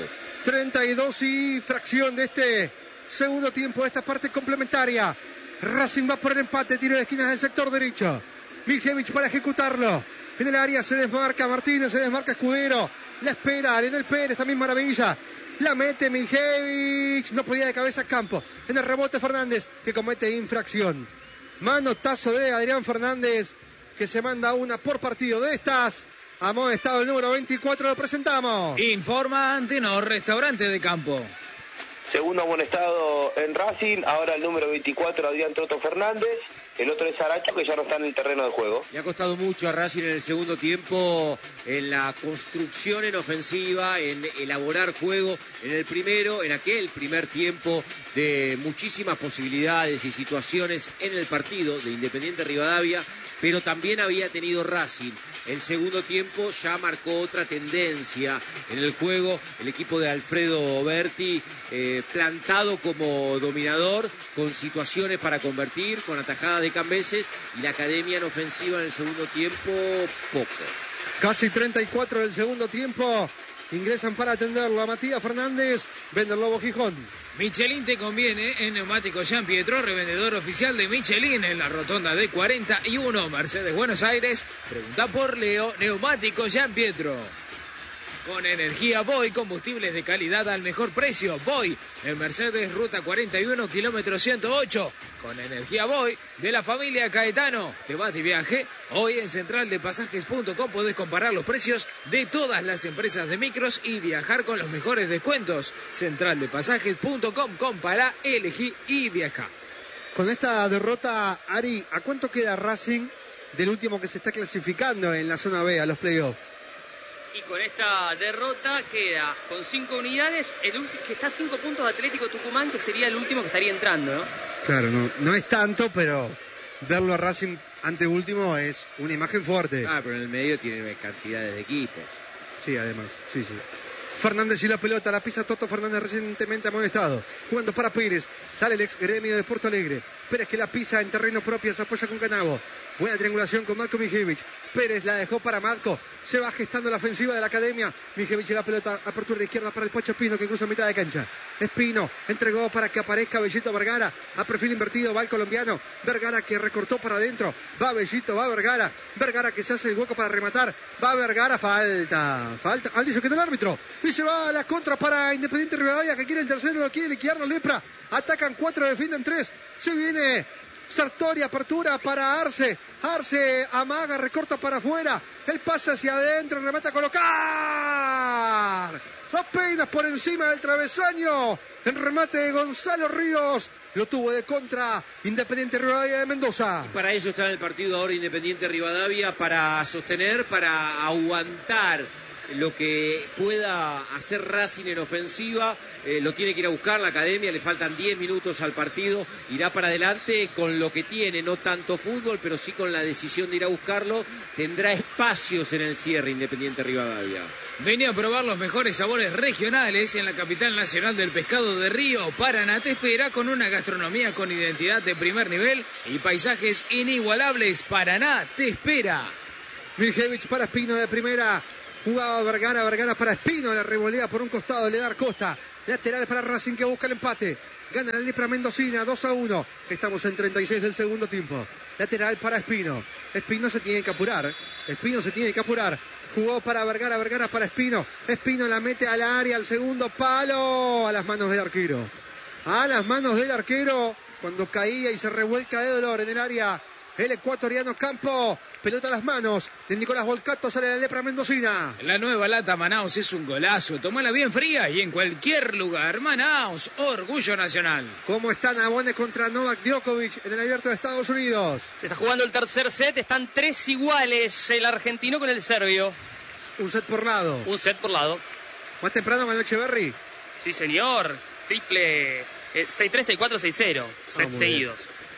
32 y fracción de este segundo tiempo, de esta parte complementaria. Racing va por el empate, tiro de esquina del sector derecho. Miljevich para ejecutarlo. En el área se desmarca Martínez, se desmarca Escudero. La espera Lionel Pérez, también maravilla. La mete Miljevich, no podía de cabeza Campo. En el rebote Fernández, que comete infracción. Manotazo de Adrián Fernández, que se manda una por partido de estas. Amonestado el número 24, lo presentamos. Informa Antenor, restaurante de campo. Segundo amonestado en Racing, ahora el número 24, Adrián Toto Fernández. El otro es Aracho, que ya no está en el terreno de juego. Le ha costado mucho a Racing en el segundo tiempo en la construcción en ofensiva, en elaborar juego. En el primero, en aquel primer tiempo de muchísimas posibilidades y situaciones en el partido de Independiente Rivadavia, pero también había tenido Racing. El segundo tiempo ya marcó otra tendencia en el juego. El equipo de Alfredo Berti plantado como dominador, con situaciones para convertir, con atajadas de Cambeses, y la academia en ofensiva en el segundo tiempo, poco. Casi 34 del segundo tiempo. Ingresan para atenderlo a Matías Fernández, Vender Lobo Gijón. Michelin te conviene en Neumáticos Jean Pietro, revendedor oficial de Michelin en la rotonda de 41, Mercedes Buenos Aires. Pregunta por Leo, Neumáticos Jean Pietro. Con energía Boy, combustibles de calidad al mejor precio. Boy, en Mercedes, ruta 41, kilómetro 108. Con energía Boy, de la familia Caetano. ¿Te vas de viaje? Hoy en centraldepasajes.com podés comparar los precios de todas las empresas de micros y viajar con los mejores descuentos. Centraldepasajes.com, compara, elegí y viaja. Con esta derrota, Ari, ¿a cuánto queda Racing del último que se está clasificando en la zona B a los playoffs? Y con esta derrota queda con 5 unidades, que está a 5 puntos Atlético Tucumán, que sería el último que estaría entrando, ¿no? Claro, no es tanto, pero verlo a Racing anteúltimo es una imagen fuerte. Ah, pero en el medio tiene cantidades de equipos. Sí, además, sí. Fernández y la pelota, la pisa Toto Fernández, recientemente amonestado. Jugando para Pérez, sale el ex gremio de Puerto Alegre. Pérez que la pisa en terreno propio, se apoya con Canavo. Buena triangulación con Matko Miljevich. Pérez la dejó para Matko. Se va gestando la ofensiva de la academia. Miljevich y la pelota, apertura de izquierda para el Pocho Espino, que cruza mitad de cancha. Espino entregó para que aparezca Bellito Vergara. A perfil invertido va el colombiano. Vergara que recortó para adentro. Va Bellito, va Vergara. Vergara que se hace el hueco para rematar. Va Vergara, falta. Han dicho que no el árbitro. Y se va a la contra para Independiente Rivadavia, que quiere el tercero, lo quiere liquidar la lepra. Atacan 4, defienden 3. Se viene Sartori, apertura para Arce. Arce amaga, recorta para afuera. El pase hacia adentro, remata a colocar. Apenas por encima del travesaño. El remate de Gonzalo Ríos. Lo tuvo de contra Independiente Rivadavia de Mendoza. Y para eso está en el partido ahora Independiente Rivadavia, para sostener, para aguantar lo que pueda hacer Racing en ofensiva. Lo tiene que ir a buscar la academia, le faltan 10 minutos al partido, irá para adelante con lo que tiene, no tanto fútbol, pero sí con la decisión de ir a buscarlo. Tendrá espacios en el cierre Independiente Rivadavia. Vení a probar los mejores sabores regionales en la capital nacional del pescado de Río. Paraná te espera con una gastronomía con identidad de primer nivel y paisajes inigualables. Paraná te espera. Miljevich para Espino de primera. Jugaba Vergara para Espino. La revolea por un costado, le da Costa. Lateral para Racing que busca el empate. Gana la Lepra Mendocina, 2-1. Estamos en 36 del segundo tiempo. Lateral para Espino. Espino se tiene que apurar. Jugó para Vergara para Espino. Espino la mete al área, al segundo palo. A las manos del arquero. Cuando caía y se revuelca de dolor en el área. El ecuatoriano Campo. Pelota a las manos de Nicolás Volcato, sale la Lepra Mendocina. La nueva lata Manaus es un golazo. Tómala bien fría y en cualquier lugar. Manaus, orgullo nacional. ¿Cómo está Nabone contra Novak Djokovic en el Abierto de Estados Unidos? Se está jugando el tercer set. Están 3 iguales el argentino con el serbio. Un set por lado. Más temprano ganó Echeverry. Sí, señor. Triple 6-3, 6-4, 6-0. Set seguidos.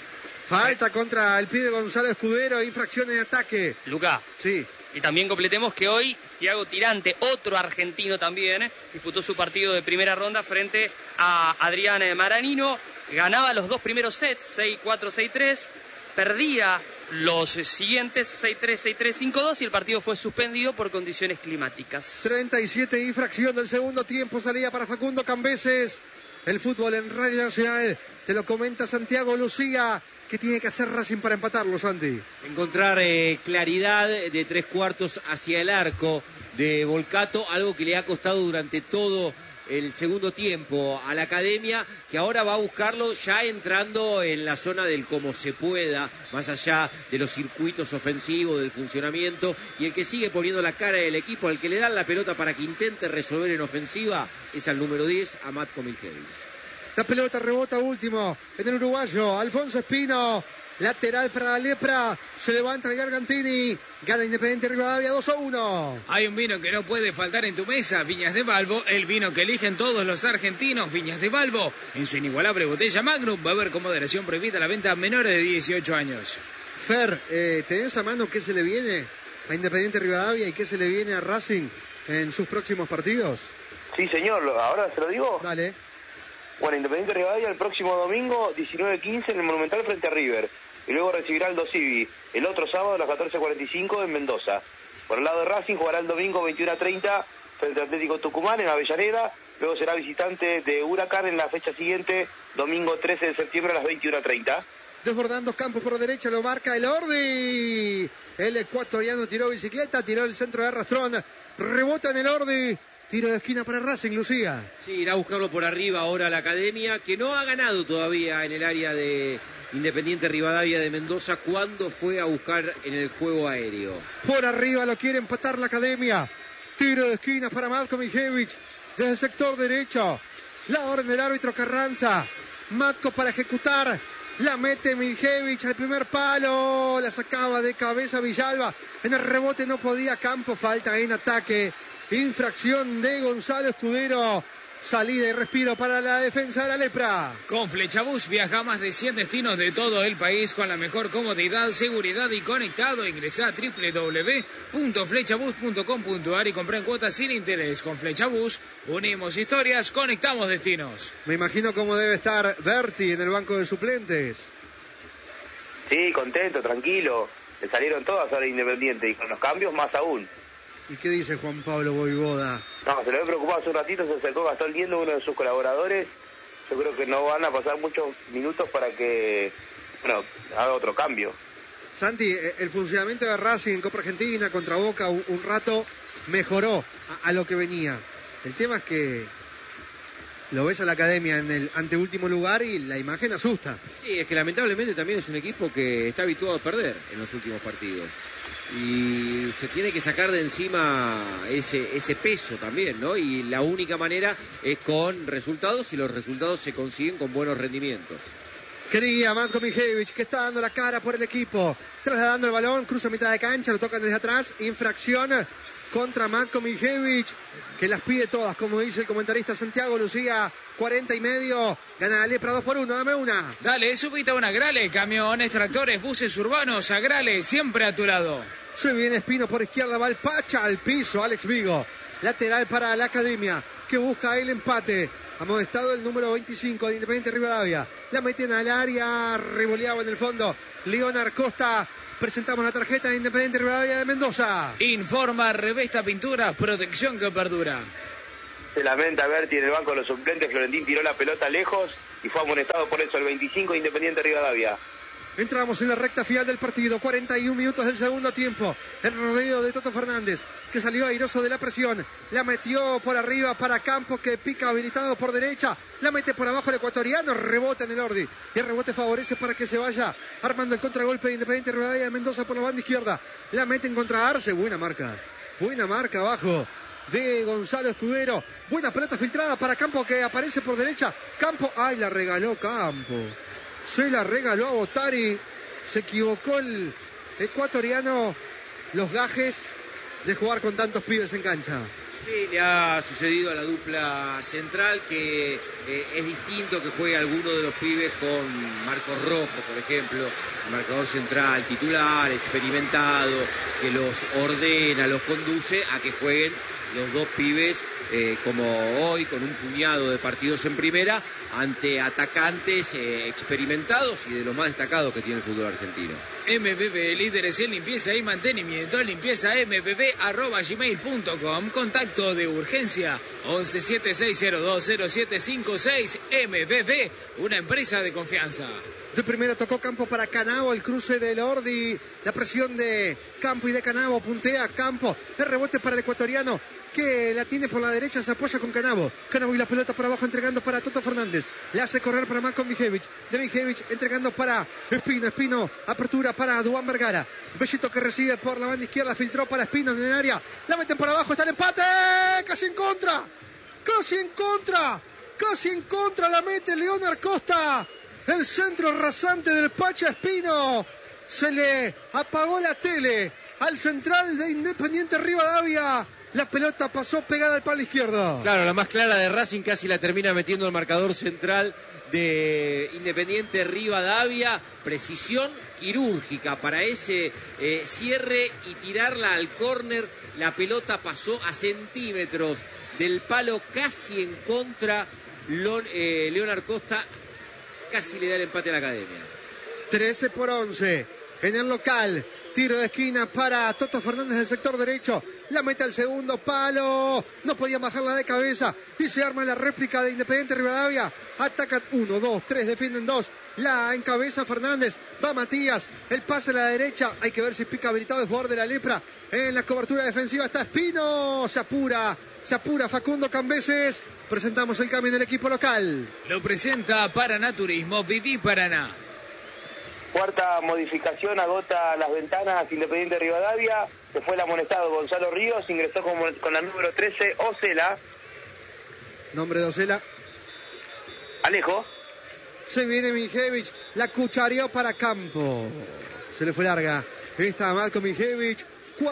Falta contra el pibe Gonzalo Escudero, infracción en ataque. Luca. Sí. Y también completemos que hoy Thiago Tirante, otro argentino también, disputó su partido de primera ronda frente a Adrián Maranino. Ganaba los 2 primeros sets, 6-4, 6-3. Perdía los siguientes, 6-3, 6-3, 5-2. Y el partido fue suspendido por condiciones climáticas. 37 infracción del segundo tiempo, salida para Facundo Cambeses. El fútbol en Radio Nacional, te lo comenta Santiago Lucía. ¿Qué tiene que hacer Racing para empatarlo, Santi? Encontrar claridad de 3/4 hacia el arco de Volcato, algo que le ha costado durante todo el segundo tiempo a la academia, que ahora va a buscarlo ya entrando en la zona del cómo se pueda, más allá de los circuitos ofensivos, del funcionamiento, y el que sigue poniendo la cara del equipo, al que le dan la pelota para que intente resolver en ofensiva, es al número 10, a Matko Miljevich. La pelota rebota último en el uruguayo, Alfonso Espino. Lateral para la Lepra, se levanta el Gargantini, gana Independiente Rivadavia 2-1. Hay un vino que no puede faltar en tu mesa, Viñas de Balbo, el vino que eligen todos los argentinos. Viñas de Balbo, en su inigualable botella Magnum, va a haber con moderación prohibida la venta a menores de 18 años. Fer, ¿tenés a mano qué se le viene a Independiente Rivadavia y qué se le viene a Racing en sus próximos partidos? Sí, señor, ahora se lo digo. Dale. Bueno, Independiente Rivadavia el próximo domingo, 19:15 en el Monumental frente a River. Y luego recibirá Aldo Civi el otro sábado a las 14:45 en Mendoza. Por el lado de Racing jugará el domingo 21:30 frente al Atlético Tucumán en Avellaneda. Luego será visitante de Huracán en la fecha siguiente, domingo 13 de septiembre a las 21:30. Desbordando Campos por derecha, lo marca el Ordi. El ecuatoriano tiró bicicleta, tiró el centro de Arrastrón. Rebota en el Ordi. Tiro de esquina para Racing, Lucía. Sí, irá a buscarlo por arriba ahora la academia, que no ha ganado todavía en el área de Independiente Rivadavia de Mendoza cuando fue a buscar en el juego aéreo. Por arriba lo quiere empatar la academia. Tiro de esquina para Matko Miljevich desde el sector derecho. La orden del árbitro Carranza. Matko para ejecutar. La mete Miljevich al primer palo. La sacaba de cabeza Villalba. En el rebote no podía Campo. Falta en ataque. Infracción de Gonzalo Escudero. Salida y respiro para la defensa de la Lepra. Con Flechabús viaja a más de 100 destinos de todo el país con la mejor comodidad, seguridad y conectado. Ingresá a www.flechabus.com.ar y comprá en cuotas sin interés. Con Flechabús unimos historias, conectamos destinos. Me imagino cómo debe estar Berti en el banco de suplentes. Sí, contento, tranquilo. Le salieron todas ahora Independiente y con los cambios más aún. ¿Y qué dice Juan Pablo Boivoda? No, se lo había preocupado hace un ratito, se acercó Gastón Liendo, uno de sus colaboradores. Yo creo que no van a pasar muchos minutos para que, haga otro cambio. Santi, el funcionamiento de Racing en Copa Argentina contra Boca un rato mejoró a lo que venía. El tema es que lo ves a la academia en el anteúltimo lugar y la imagen asusta. Sí, es que lamentablemente también es un equipo que está habituado a perder en los últimos partidos. Y se tiene que sacar de encima ese peso también, ¿no? Y la única manera es con resultados, y los resultados se consiguen con buenos rendimientos. Quería Matko Miljevich, que está dando la cara por el equipo, trasladando el balón, cruza mitad de cancha, lo tocan desde atrás, infracción contra Matko Miljevich, que las pide todas, como dice el comentarista Santiago Lucía. 40:30, gana la Lepra 2-1, dame una. Dale, subite a una Agrale, camiones, tractores, buses urbanos, Agrale, siempre a tu lado. Se viene Espino por izquierda, va el Pacha al piso, Alex Vigo. Lateral para la Academia, que busca el empate. Amonestado el número 25 de Independiente Rivadavia. La meten al área, revoleaba en el fondo Leonard Costa. Presentamos la tarjeta de Independiente Rivadavia de Mendoza. Informa Revesta Pinturas, protección que perdura. Se lamenta Berti en el banco de los suplentes. Florentín tiró la pelota lejos y fue amonestado por eso el 25 de Independiente Rivadavia. Entramos en la recta final del partido, 41 minutos del segundo tiempo. El rodeo de Toto Fernández, que salió airoso de la presión. La metió por arriba para Campos, que pica habilitado por derecha. La mete por abajo el ecuatoriano, rebota en el Ordi. Y el rebote favorece para que se vaya armando el contragolpe de Independiente Rivadavia de Mendoza por la banda izquierda. La mete en contra Arce, buena marca abajo de Gonzalo Escudero. Buena pelota filtrada para Campos, que aparece por derecha. Campos, ay, la regaló Campos. Se la regaló a Botari. Se equivocó el ecuatoriano. Los gajes de jugar con tantos pibes en cancha. Sí, le ha sucedido a la dupla central que es distinto que juegue alguno de los pibes con Marcos Rojo, por ejemplo, el marcador central, titular, experimentado, que los ordena, los conduce, a que jueguen los dos pibes como hoy, con un puñado de partidos en primera, ante atacantes experimentados y de los más destacados que tiene el fútbol argentino. MPP, líderes en limpieza y mantenimiento. Limpieza mpp@gmail.com. Contacto de urgencia 1176020756. MPP, una empresa de confianza. De primera tocó Campo para Canavo, el cruce del Ordi, la presión de Campo y de Canavo, puntea Campo, el rebote para el ecuatoriano, que la tiene por la derecha, se apoya con Canavo y la pelota por abajo entregando para Toto Fernández, le hace correr para Marco Mijevic, de Mijevic entregando para Espino, apertura para Duan Vergara, Bellito que recibe por la banda izquierda, filtró para Espino en el área, la meten por abajo, está el empate, casi en contra, la mete Leonard Costa, el centro rasante del Pacha Espino, se le apagó la tele al central de Independiente Rivadavia. La pelota pasó pegada al palo izquierdo. Claro, la más clara de Racing casi la termina metiendo el marcador central de Independiente Rivadavia. Precisión quirúrgica para ese cierre y tirarla al córner. La pelota pasó a centímetros del palo, casi en contra. Leonard Costa casi le da el empate a la Academia. 13-11 en el local. Tiro de esquina para Toto Fernández del sector derecho. La mete al segundo palo. No podía bajarla de cabeza. Y se arma la réplica de Independiente Rivadavia. Atacan 1, 2, 3, defienden 2. La encabeza Fernández. Va Matías. El pase a la derecha. Hay que ver si pica habilitado el jugador de la Lepra. En la cobertura defensiva está Espino. Se apura Facundo Cambeses. Presentamos el cambio del equipo local. Lo presenta Paraná Turismo. Viví Paraná. Cuarta modificación, agota las ventanas Independiente Rivadavia. Se fue el amonestado Gonzalo Ríos, ingresó con la número 13, Ocela. Nombre de Ocela. Alejo. Se viene Mijevic, la cuchareó para Campo. Se le fue larga. Está Marco Mijevic.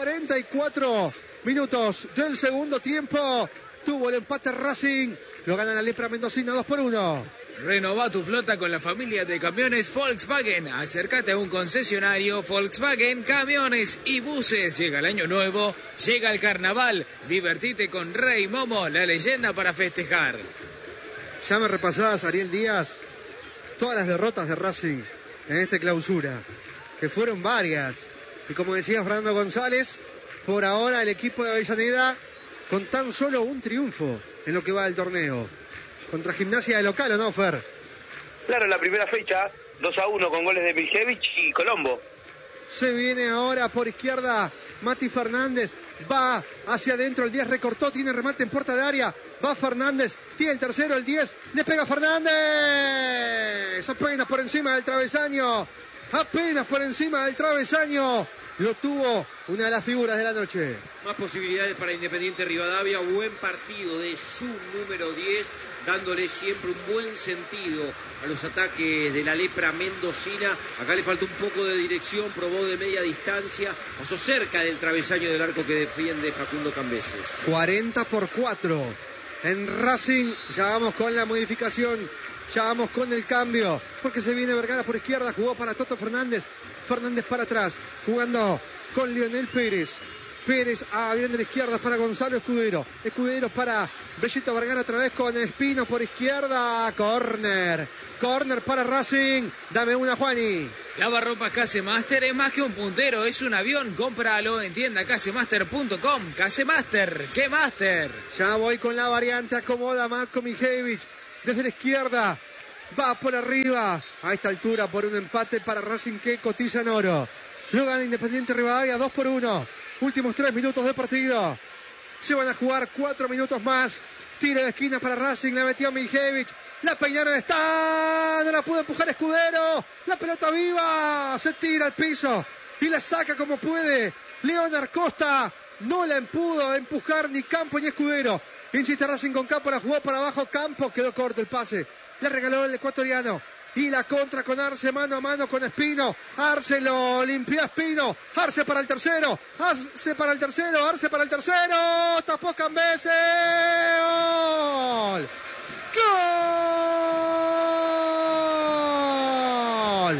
44 minutos del segundo tiempo. Tuvo el empate Racing. Lo gana la Lepra Mendocina 2-1. Renova tu flota con la familia de camiones Volkswagen. Acércate a un concesionario Volkswagen, camiones y buses. Llega el año nuevo, llega el carnaval. Divertite con Rey Momo, la leyenda para festejar. Ya me repasabas, Ariel Díaz, todas las derrotas de Racing en esta clausura, que fueron varias. Y como decía Fernando González, por ahora el equipo de Avellaneda con tan solo un triunfo en lo que va del torneo. Contra Gimnasia de local, ¿o no, Fer? Claro, en la primera fecha, 2-1 con goles de Mijevic y Colombo. Se viene ahora por izquierda Mati Fernández. Va hacia adentro, el 10 recortó, tiene remate en puerta de área. Va Fernández, tiene el tercero, el 10. Le pega Fernández. Apenas por encima del travesaño. Lo tuvo una de las figuras de la noche. Más posibilidades para Independiente Rivadavia. Buen partido de su número 10, dándole siempre un buen sentido a los ataques de la Lepra mendocina. Acá le faltó un poco de dirección, probó de media distancia, pasó cerca del travesaño del arco que defiende Facundo Cambeses. 40-4 en Racing. Ya vamos con la modificación, ya vamos con el cambio, porque se viene Vergara por izquierda, jugó para Toto Fernández. Fernández para atrás, jugando con Lionel Pérez. Pérez abriendo la izquierda para Gonzalo Escudero. Escudero para Bellito Vergara otra vez con Espino por izquierda. Corner para Racing. Dame una, Juani. Lavarropas Casemaster es más que un puntero, es un avión. Cómpralo en tienda casemaster.com. Casemaster, ¿qué master? Ya voy con la variante. Acomoda Matko Mijevich desde la izquierda. Va por arriba. A esta altura por un empate para Racing que cotiza en oro. Lo gana Independiente Rivadavia 2-1. Últimos 3 minutos de partido. Se van a jugar 4 minutos más. Tiro de esquina para Racing. La metió Mijevich. La peinaron, está. No la pudo empujar Escudero. La pelota viva. Se tira al piso. Y la saca como puede. Leonard Costa. No la pudo empujar ni Campo ni Escudero. Insiste Racing con Campo. La jugó para abajo. Campo. Quedó corto el pase. Le regaló el ecuatoriano. Y la contra con Arce, mano a mano con Espino. Arce lo limpió a Espino. Arce para el tercero. Arce para el tercero. Arce para el tercero. Tapó Cambese. ¡Gol! ¡Gol!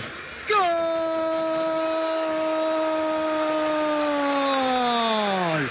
¡Gol!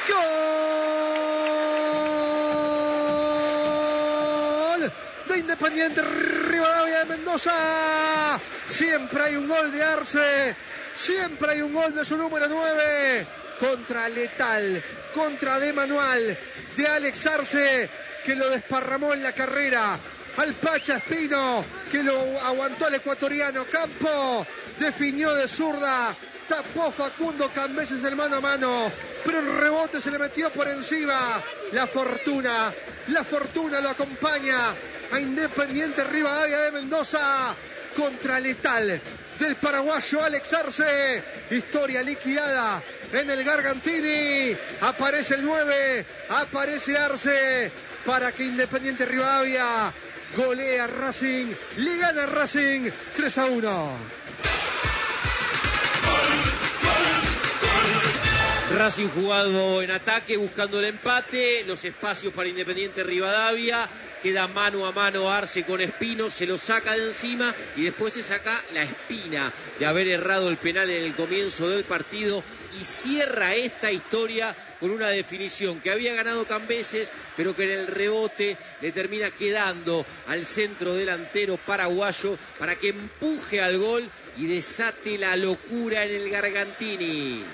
¡Gol! De Independiente Rivadavia de Mendoza. Siempre hay un gol de Arce. Siempre hay un gol de su número 9. Contra Letal. Contra de Manual. De Alex Arce, que lo desparramó en la carrera. Al Pacha Espino, que lo aguantó al ecuatoriano. Campo definió de zurda. Tapó Facundo Cambeses el mano a mano. Pero el rebote se le metió por encima. La fortuna lo acompaña a Independiente Rivadavia de Mendoza contra Letal del paraguayo Alex Arce. Historia liquidada en el Gargantini. Aparece el 9, aparece Arce para que Independiente Rivadavia golea a Racing, le gana a Racing 3-1. Racing jugado en ataque, buscando el empate, los espacios para Independiente Rivadavia, queda mano a mano Arce con Espino, se lo saca de encima y después se saca la espina de haber errado el penal en el comienzo del partido y cierra esta historia con una definición que había ganado Cambeses, pero que en el rebote le termina quedando al centro delantero paraguayo para que empuje al gol y desate la locura en el Gargantini.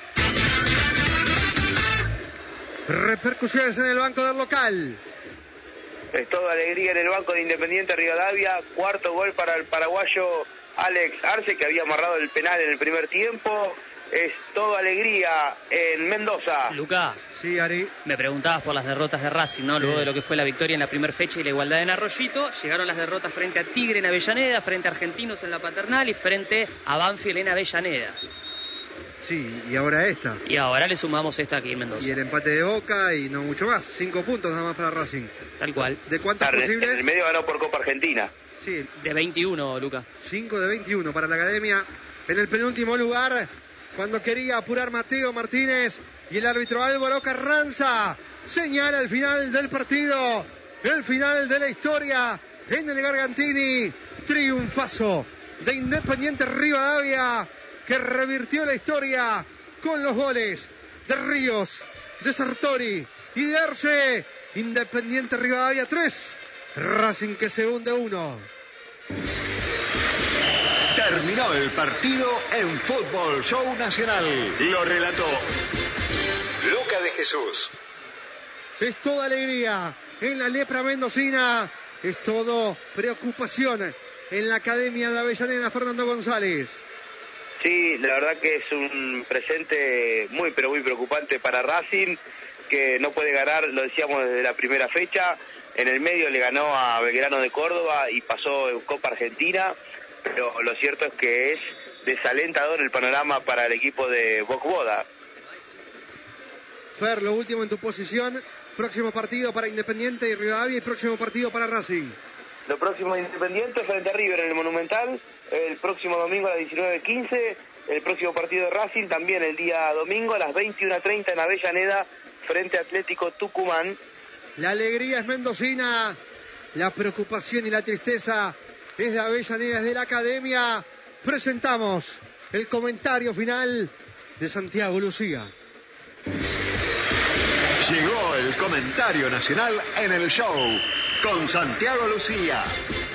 Repercusiones en el banco del local. Es toda alegría en el banco de Independiente Rivadavia. Cuarto gol para el paraguayo Alex Arce, que había amarrado el penal en el primer tiempo. Es toda alegría en Mendoza. Luca, sí, Ari, me preguntabas por las derrotas de Racing, ¿no? Luego de lo que fue la victoria en la primera fecha y la igualdad en Arroyito, llegaron las derrotas frente a Tigre en Avellaneda, frente a Argentinos en la Paternal y frente a Banfield en Avellaneda. Sí, y ahora esta. Y ahora le sumamos esta aquí en Mendoza. Y el empate de Boca y no mucho más. 5 puntos nada más para Racing. Tal cual. ¿De cuántas posibles? En el medio ganó por Copa Argentina. Sí. De 21, Luca. 5 de 21 para la Academia. En el penúltimo lugar, cuando quería apurar Mateo Martínez y el árbitro Álvaro Carranza señala el final del partido, el final de la historia en el Gargantini. Triunfazo de Independiente Rivadavia, que revirtió la historia con los goles de Ríos, de Sartori y de Arce. Independiente Rivadavia 3, Racing que se hunde 1. Terminó el partido en Fútbol Show Nacional. Lo relató Luca de Jesús. Es toda alegría en la lepra mendocina. Es todo preocupación en la Academia de Avellaneda. Fernando González. Sí, la verdad que es un presente muy pero muy preocupante para Racing, que no puede ganar, lo decíamos desde la primera fecha. En el medio le ganó a Belgrano de Córdoba y pasó en Copa Argentina, pero lo cierto es que es desalentador el panorama para el equipo de Bocboda. Fer, lo último en tu posición. Próximo partido para Independiente y Rivadavia y próximo partido para Racing. Lo próximo de Independiente frente a River en el Monumental, el próximo domingo a las 19:15. El próximo partido de Racing también el día domingo a las 21:30 en Avellaneda frente a Atlético Tucumán. La alegría es mendocina, la preocupación y la tristeza es de Avellaneda, es de la Academia. Presentamos el comentario final de Santiago Lucía. Llegó el comentario nacional en el show con Santiago Lucía.